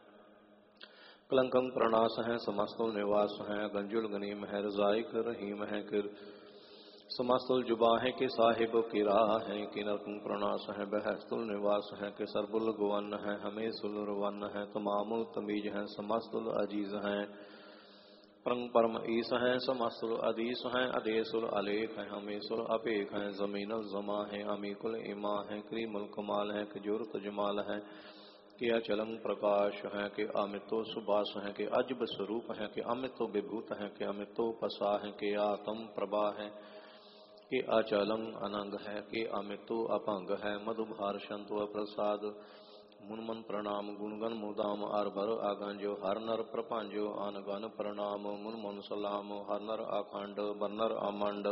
कलंकं प्रणास है समस्तुल निवास है गंजुल गनीम है रजाइक रहीम है कि समस्तुल जुबा है कि साहिब की राह है कि नरकं प्रणास है बहस्तुल निवास है कि सरबुल गुवन है हमें सुलरवन है तमामुल तमीज है समस्तुल अजीज है परम परम ईस है समस्तुल अदीस है अदेसुल अलेख है हमेशुल अपेख है जमीन जमा है अमीकुल इमा है क्रीमुल कमाल है कि जुरत जमाल है कि अचलम प्रकाश है, कि अमितो सुबास है, कि अजब स्वरूप है, कि अमितो विभूत है, कि अमितो पसा है, कि आत्म प्रभा है, कि अचलम अनंग है, कि अमितो अपंग है, मधुभार संतो प्रसाद। मुनमन प्रणाम गुणगन मुदाम आरभर आगंजो, हर नर प्रपंजो अनगन प्रणाम। मुनमन सलाम हर नर अखंड बरनर अमंड,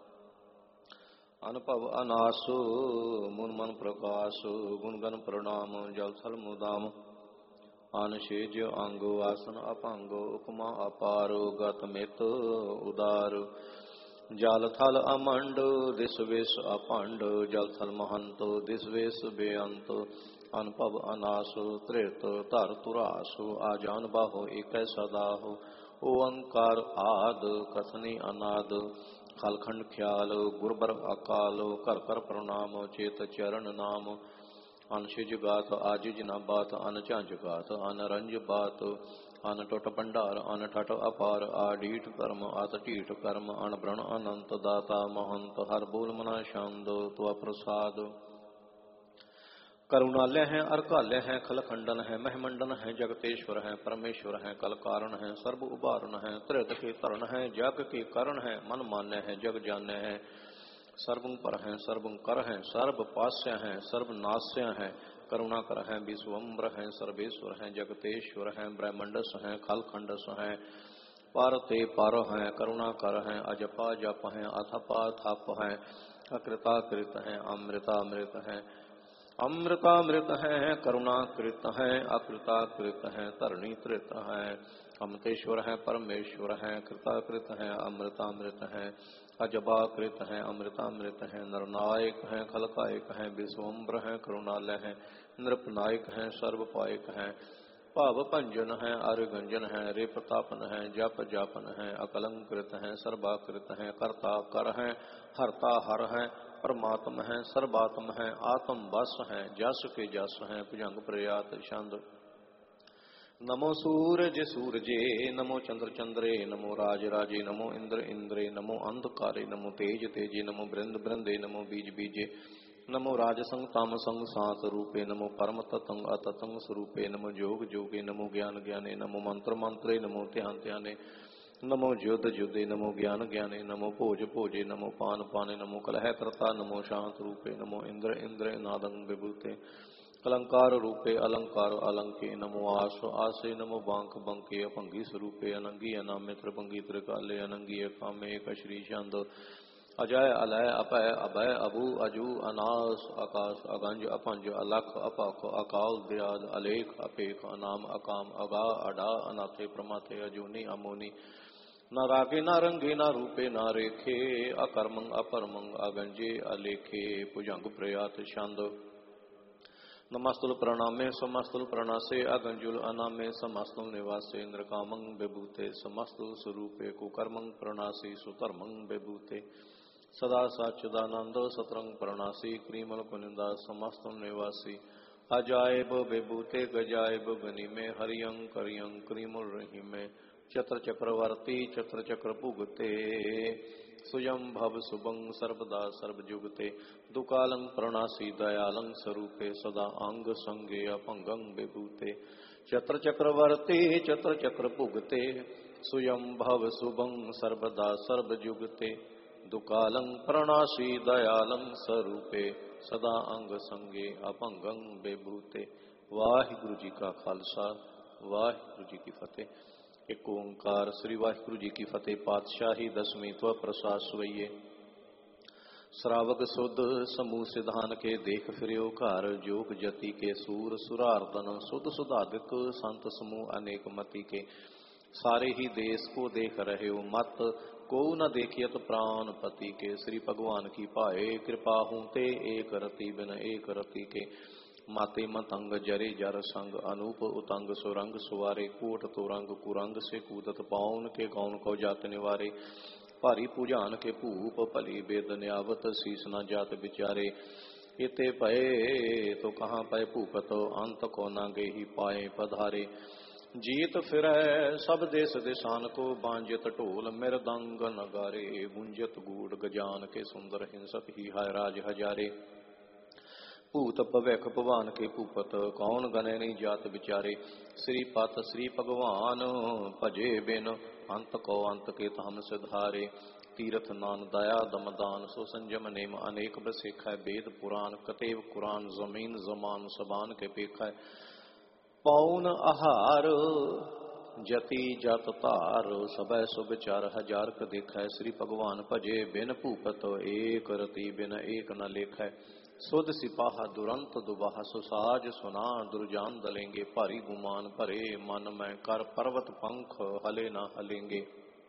अनुभव अनास मुन मन प्रकाश। गुणगन प्रणाम जल थल मुदाम, अनशेज अंग आसन अपंग। उपमा अपार गत मित उदार, जल थल अमंड दिस वेश अपंड। जल थल महंत दिस वेश बेअंत, अनुभव अनास त्रित तर तुरास। आजान बाहो एक सदाहो, ओंकार आद कथनी अनाद। खलखंड ख्याल गुरबर अकाल, कर कर प्रणाम चेत चरण नाम। अनशिज गात आजिज न बात, अन झांझ गात अन रंज बात। अन टुट भंडार अन ठट अपार, आडीठ कर्म अत ढीठ कर्म। अन ब्रण अनंत दाता महंत, हर बोल मना छंद त्वा प्रसाद। करुणालय है अरकालय है, खलखंडन है महमंडन है। जगतेश्वर है परमेश्वर है, कल कारण है सर्व उबारण है। त्रित के तरण है जग के करण है, मन मान्य है जग जान्य है। सर्वं पर है सर्वं कर है, सर्व पास्य है सर्व नास्य है। करुणा कर है विश्वम्र है, सर्वेश्वर है जगतेश्वर है। ब्रह्मंडस है खलखंडस है, पारते पार है। करुणा कर है अजपा जप है, अथपा थप है। अकृताकृत है अमृतामृत है, अमृतामृत है। करुणाकृत है अकृताकृत है, धरणी कृत है। अमृतेश्वर है परमेश्वर है, कृताकृत है अमृतामृत है। अजबाकृत है अमृतामृत है, नरनायक है खलकायक है। विश्वम्र है करुणालय है, नृपनायक है सर्वपायक है। भाव भंजन है अरिगंजन है, रे प्रतापन है जप जापन है। अकलंकृत है सर्वाकृत है, कर्ता कर है हरता हर है। परमात्म है सर्वात्म है, आत्म बस है जस के जस है। भुजंग प्रयात छंद। नमो सूरज सूरजे, नमो चंद्र चंद्रे, नमो राज राजे, नमो इंद्र इंद्रे, नमो अंधकारे, नमो तेज तेजे, नमो बृंद बृंदे, नमो बीज बीजे। नमो राजसंग तामसंग सात रूपे, नमो परम ततंग अततंग स्वरूपे। नमो जोग जोगे, नमो ज्ञान ज्ञाने, नमो मंत्र मंत्रे, नमो ध्यान ध्याने। नमो युद्ध युद्धे, नमो ज्ञान ज्ञाने, नमो भोज भोजे, नमो पान पाने, नमो कलह कर्ता, नमो शांत रूपे, नमो इंद्र इंद्र नादंग विभूते। अलंकार रूपे अलंकार अलंके, नमो आस आसे, नमो बांक बंके। अभंगी स्वरूपे अनंगी अनामित्र भंगी त्रिकाले, अनंगी कामे एक श्री चंद। अजय अलय अपय अभय अभु अजू अनास आकाश अगंज अपंज अलख अपख अकाल दयाल अलेख अपेख अनाम अकाम अगा अडा अनाथे प्रमाथे अजूनी अमोनी। न रागे न रंगे न रूपे न रेखे, अकर्मंग अपरमंग अगंजे अलेखे। भुजंग प्रयात छंद। नमस्तुल प्रणामे समस्तुल प्रणासे, अगंजुल अनामे समस्तुल निवासे। इंद्रकामंग विभूते समस्तुल स्वरूपे, कुकर्मंग प्रणासी सुधर्मंग विभूते। सदा सच्चिदानंद सतरंग प्रणासी, क्रीमल कुनिंदा समस्त निवासी। अजायब विभूते गजायब गनि में, हरियं करियं क्रीमल रही में। चत्र चक्रवर्ती चत्र चक्र भुगते, सुयं भव शुभं सर्वदा सर्वजुगते। दुकालं प्रणासी दयालं स्वरूपे, सदा अंग संगे अपंगं विभूते। चत्र चक्रवर्ती चत्र चक्र भुगते, सुयं भव शुभं सर्वदा सर्वजुगते। दुकालं प्रणासी दयालं स्वरूपे, सदा अंग संगे अपंगं विभूते। वाहिगुरु जी का खालसा वाहिगुरु जी की फतेह। एक ओंकार। श्री वाहिगुरु जी की फतेह। पातशाही दसवीं त्व प्रसाद सुवैये। श्रावक सुध समूह सिधान के, देख फिर्यो घर। जोग जति के सूर सुरार्दन, सुध सुधादिक संत समूह अनेक मति के। सारे ही देश को देख रहे हो मत, को न देखियत प्राण पति के। श्री भगवान की पाए कृपा हूँ ते, एक रति बिन एक रति के। माते मतंग जरे जर संग, अनूप उतंग सुरंग सुवारे। कोट तोरंग कुरंग से कूदत, पाउन के गौन को जात निवारे। भारी पूजान के भूप भली बेद न्यावत, शीस न जात बिचारे। इते पए तो कहाँ पए भूपत, अंत को न गे ही पाए पधारे। जीत फिरै सब देश देशान को, बांजित ढोल मृदंग नगारे। गुंजत गूढ़ गजान के, सुंदर हिंसत ही हाय राज हजारे। भूत भविख भवान के भूपत, कौन गने नहीं जात विचारे। श्रीपत श्री भगवान भजे बिन, अंत को अंत के हम सिधारे। तीरथ नान दया दमदान, सो संजम नेम अनेक बसेख। वेद पुराण कतेव कुरान, जमीन जमान सबान के पेख। पौन आहार जति जत तार, सबै सुविचार हजार क देख। श्री भगवान भजे बिन भूपत, एक रति बिन एक न लेख। सुध सिपाहा दुरंत दुबाह, सुसाज सुना दुर्जान दलेंगे। भारी गुमान भरे मन में, कर पर्वत पंख हले न हलेंगे।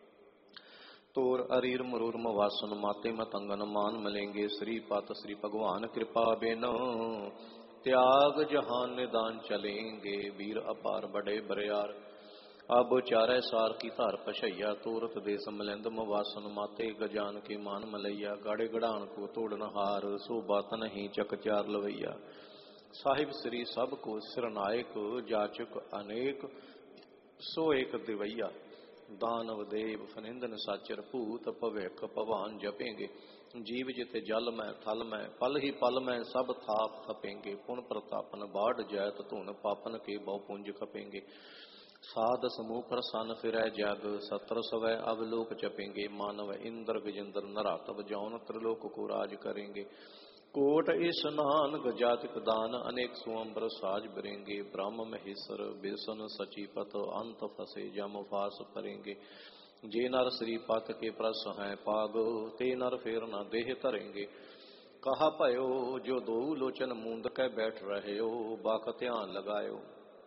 तोर अरीर मरूर मवासन, माते मतंगन मान मिलेंगे। श्रीपत श्री भगवान कृपा बिन, त्याग जहान निदान चलेंगे। वीर अपार बड़े बरियार, अब चारै सार की धार पछैया। तोरत देश मलिंद मवासन, माते गजान के मान मलैया। गाड़े गड़ान को तोड़न हार, सो बात नहीं चक चार लवैया। साहिब श्री सब को सिरनायक, जाचक अनेक सो एक दिवैया। दानव देव फनिंदन साचर, भूत भविख भवान जपेंगे। जीव जिते जल में थल में, पल ही पल में सब थाप थपेंगे। पुन प्रतापन बाढ़ जैत धुन, पापन के बहु पुंज खपेंगे। साध समूह प्रसन्न फिरै जग, सत्र सवै अवलोक जपेंगे। मानव इंद्र गजेंद्र नरातव, जौन त्रिलोक को राज करेंगे। कोट स्नान गजातिक दान, अनेक सुअंबर साज बिरेंगे। ब्रह्म महेश्वर बेसन सचीपत, अंत फसे जम फास परेंगे। जे नर श्रीपत के प्रस हैं पाग, ते नर फेर न देह धरेंगे। कहा भयो जो दो लोचन मूंद कै बैठ रहे हो, बाक ध्यान लगायो।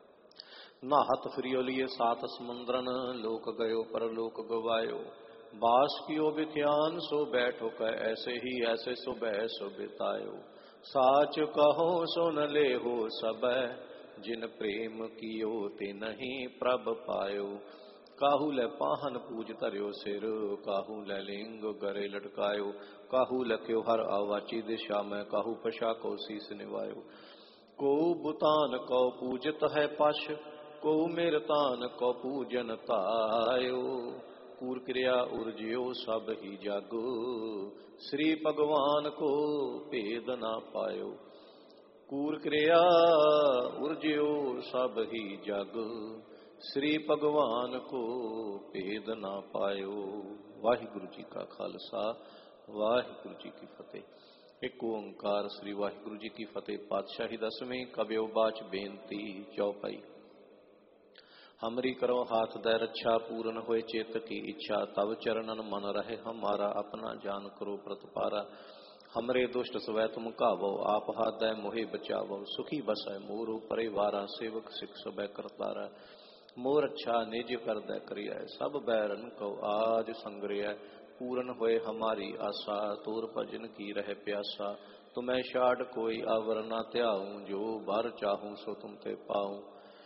नाहत फ्रियोलिए सात समुद्रन, लोक गयो पर लोक गवायो। बास कियो विख्यान सो बैठो कै, ऐसे ही ऐसे सो बैस बितायो। साच कहो सो न ले हो सबै, जिन प्रेम कियो ते नहीं प्रभ पायो। काहू लै पाहन पूज धर्यो सिर, काहू लै लिंग गरे लटकायो। काहू लख्यो हर आवाची दिशा में, काहू पशा को शीस निवायो। को बुतान को पूजत है पश, को मेर तान को पूजन तायो। कूर क्रिया उर्जियो सब ही जग, श्री भगवान को भेद ना पायो। कूर क्रिया उर्जियो सब ही जग, श्री भगवान को भेद ना पायो। वाहिगुरु जी का खालसा, वाहिगुरु जी की फतेह। एक ओंकार श्री वाहिगुरु जी की फतेह। पातशाही दसवीं कबियो बाच बेनती चौपाई। हमरी करो हाथ दय रक्षा, पूर्ण होए चेत की इच्छा। तब चरणन मन रहे हमारा, अपना जान करो प्रतिपारा। हमरे दुष्ट स्वै तुम कावो, आप हाथ दय मोहे बचावो। सुखी बसै मोर परिवारा, सेवक सिख सबै करतारा। मोर अच्छा निज कर दय करिया, सब बैरन को आज संग्रह। पूर्ण होए हमारी आशा, तोर भजन की रह प्यासा। तुम्हें छाड़ कोई आवर ना त्याऊं, जो बार चाहूं सो तुम ते पाऊं।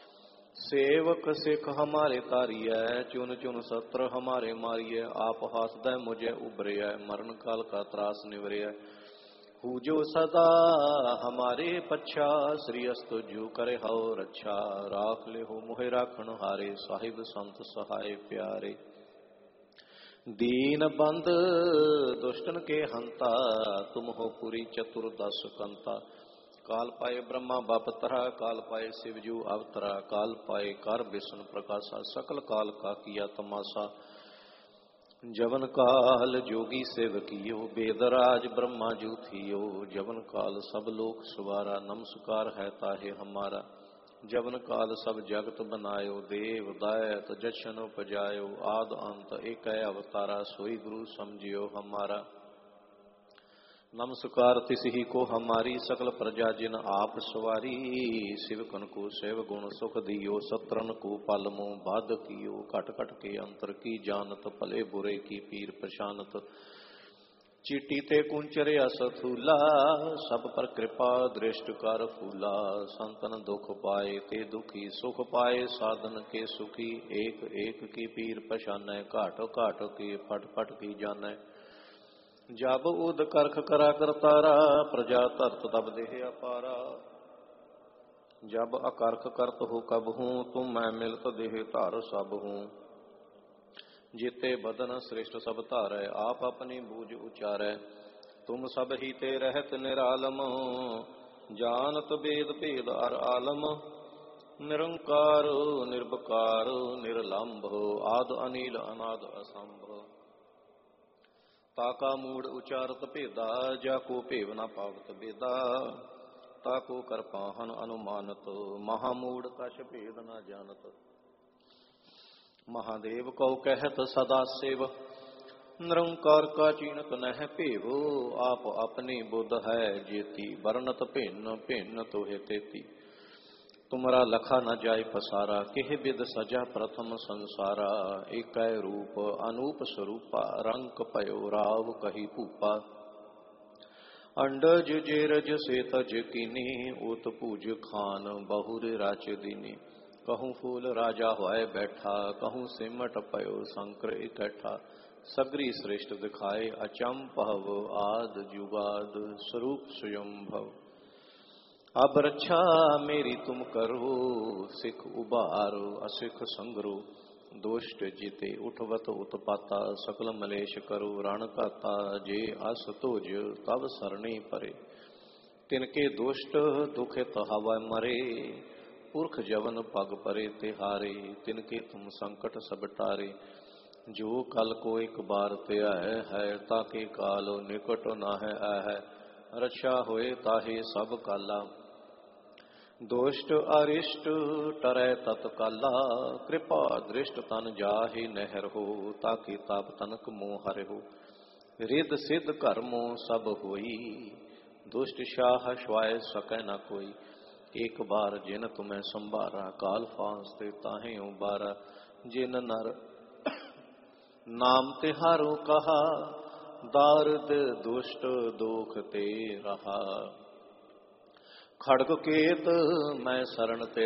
सेवक सिख हमारे तारिय, चुन चुन सत्र हमारे मारिय। आप हाथ दय मुझे उबरिय, मरण काल का त्रास निवरिय। हु जो सदा हमारे पच्छा, श्री अस्तु जू करे हो रक्षा। राख ले हो मोहे राखण हारे, साहिब संत सहाय प्यारे। दीन बंद दुष्टन के हंता, तुम हो पुरी चतुर्दश कंता। काल पाए ब्रह्मा बापतरा, काल पाए शिवजू अवतरा। काल पाए कर विष्णु प्रकाशा, सकल काल का किया तमाशा। जवन काल जोगी सेवकियो, वेदराज ब्रह्मा जू थियो। जवन काल सब लोक सुवारा, नमस्कार है ताहे हमारा। जवन काल सब जगत बनायो, देव दायत जशन उपजायो। आद अंत एक अवतारा, सोई गुरु समझियो हमारा। नमस्कार तिसही को हमारी, सकल प्रजा जिन आप सवारी। शिवकन को सेव गुण सुख दियो, सत्रन को पालमो बाध कियो। कट कट के अंतर की जानत, भले बुरे की पीर पशानत। चीटी ते कुंचरे असथूला, सब पर कृपा दृष्ट कर फूला। संतन दुख पाए ते दुखी, सुख पाए साधन के सुखी। एक एक की पीर पशानै, घाट घाट के फट फट की जानै। जब उद करख करा करतारा, प्रजा धरत तब देह अपारा। जब अकर्ख करत हो कब हूँ, तुम मैं मिलत देह धार सब हूँ। जीते बदन श्रेष्ठ सब धारै, आप अपनी बूझ उचारै। तुम सब ही ते रहत निरालम, ਜਾਨਤ ਬੇਦ ਭੇਦ ਅਰ ਆਲਮ, ਨਿਰੰਕਾਰ ਨਿਰਭਕਾਰ ਨਿਰਲੰਭ, ਆਦ ਅਨੀਲ ਅਨਾਦ ਅਸੰਭ। ਤਾਕਾ ਮੂੜ ਉਚਾਰਤ ਭੇਦਾ, ਜਾ ਕੋ ਭੇਵ ਨ ਪਾਵਤ ਬੇਦਾ, ਤਾਕੋ ਕਰਪਾਹਨ ਅਨੁਮਾਨਤ, ਮਹਾਮੂੜ ਕਛ ਭੇਦ ਨ ਜਾਣਤ। ਮਹਾਦੇਵ ਕਉ ਕਹਿਤ ਸਦਾ ਸੇਵ, ਨਿਰੰਕਾਰ ਕਾ ਚੀਨਤ ਨਹਿ ਭੇਵ, ਆਪ ਆਪਣੀ ਬੁੱਧ ਹੈ ਜੇਤੀ, ਬਰਨਤ ਭਿੰਨ ਭਿੰਨ ਤੋਹਿ ਤੇਤੀ। ਤੁਮਰਾ ਲਖਾ ਨ ਜਾਇ ਪਸਾਰਾ, ਕਿਹ ਬਿਦ ਸਜਾ ਪ੍ਰਥਮ ਸੰਸਾਰਾ, ਏਕੈ ਰੂਪ ਅਨੂਪ ਸਰੂਪਾ, ਰੰਕ ਭਇਓ ਰਾਵ ਕਹੀ ਭੂਪਾ। ਅੰਡਜ ਜੇਰਜ ਸੇ ਤਜ ਕੀਨੀ, ਉਤ ਪੂਜ ਖਾਨ ਬਹੁਰ ਰਾਚ ਦੀਨੀ। कहूँ फूल राजा होए बैठा, कहूँ सिमट पयो शंकर इकट्ठा। सगरी श्रेष्ठ दिखाए अचंभव, आद जुगाद स्वरूप स्वयंभव। अब रक्षा मेरी तुम करो, सिख उबारो असिख संगरो। दोष्ट जीते उठवत उत्पाता, सकल मलेश करो रण काता। जे अस तोज तब सरणी परे, तिनके दुष्ट दुखित हवा मरे। पुरख जवन पग परे तिहारे, तिनके तुम संकट सब टारे। जो कल को एक बार त्याह है, ताके काल निकट न है आह। रक्षा होए ताहे सब काला, दोष्ट अरिष्ट टरै तत्काला। कृपा दृष्ट तन जाहि नहर हो, ताके ताप तनक मोह हर हो। रिद सिद्ध कर्मो सब होई, दुष्ट शाह श्वाय सकै न कोई। एक बार जिन तुम्हें संभारा, काल फांसते ताहे उबारा। जिन नर नाम तिहारो कहा, दारद दुष्ट दोख ते रहा। खड़ग केत मैं शरण ते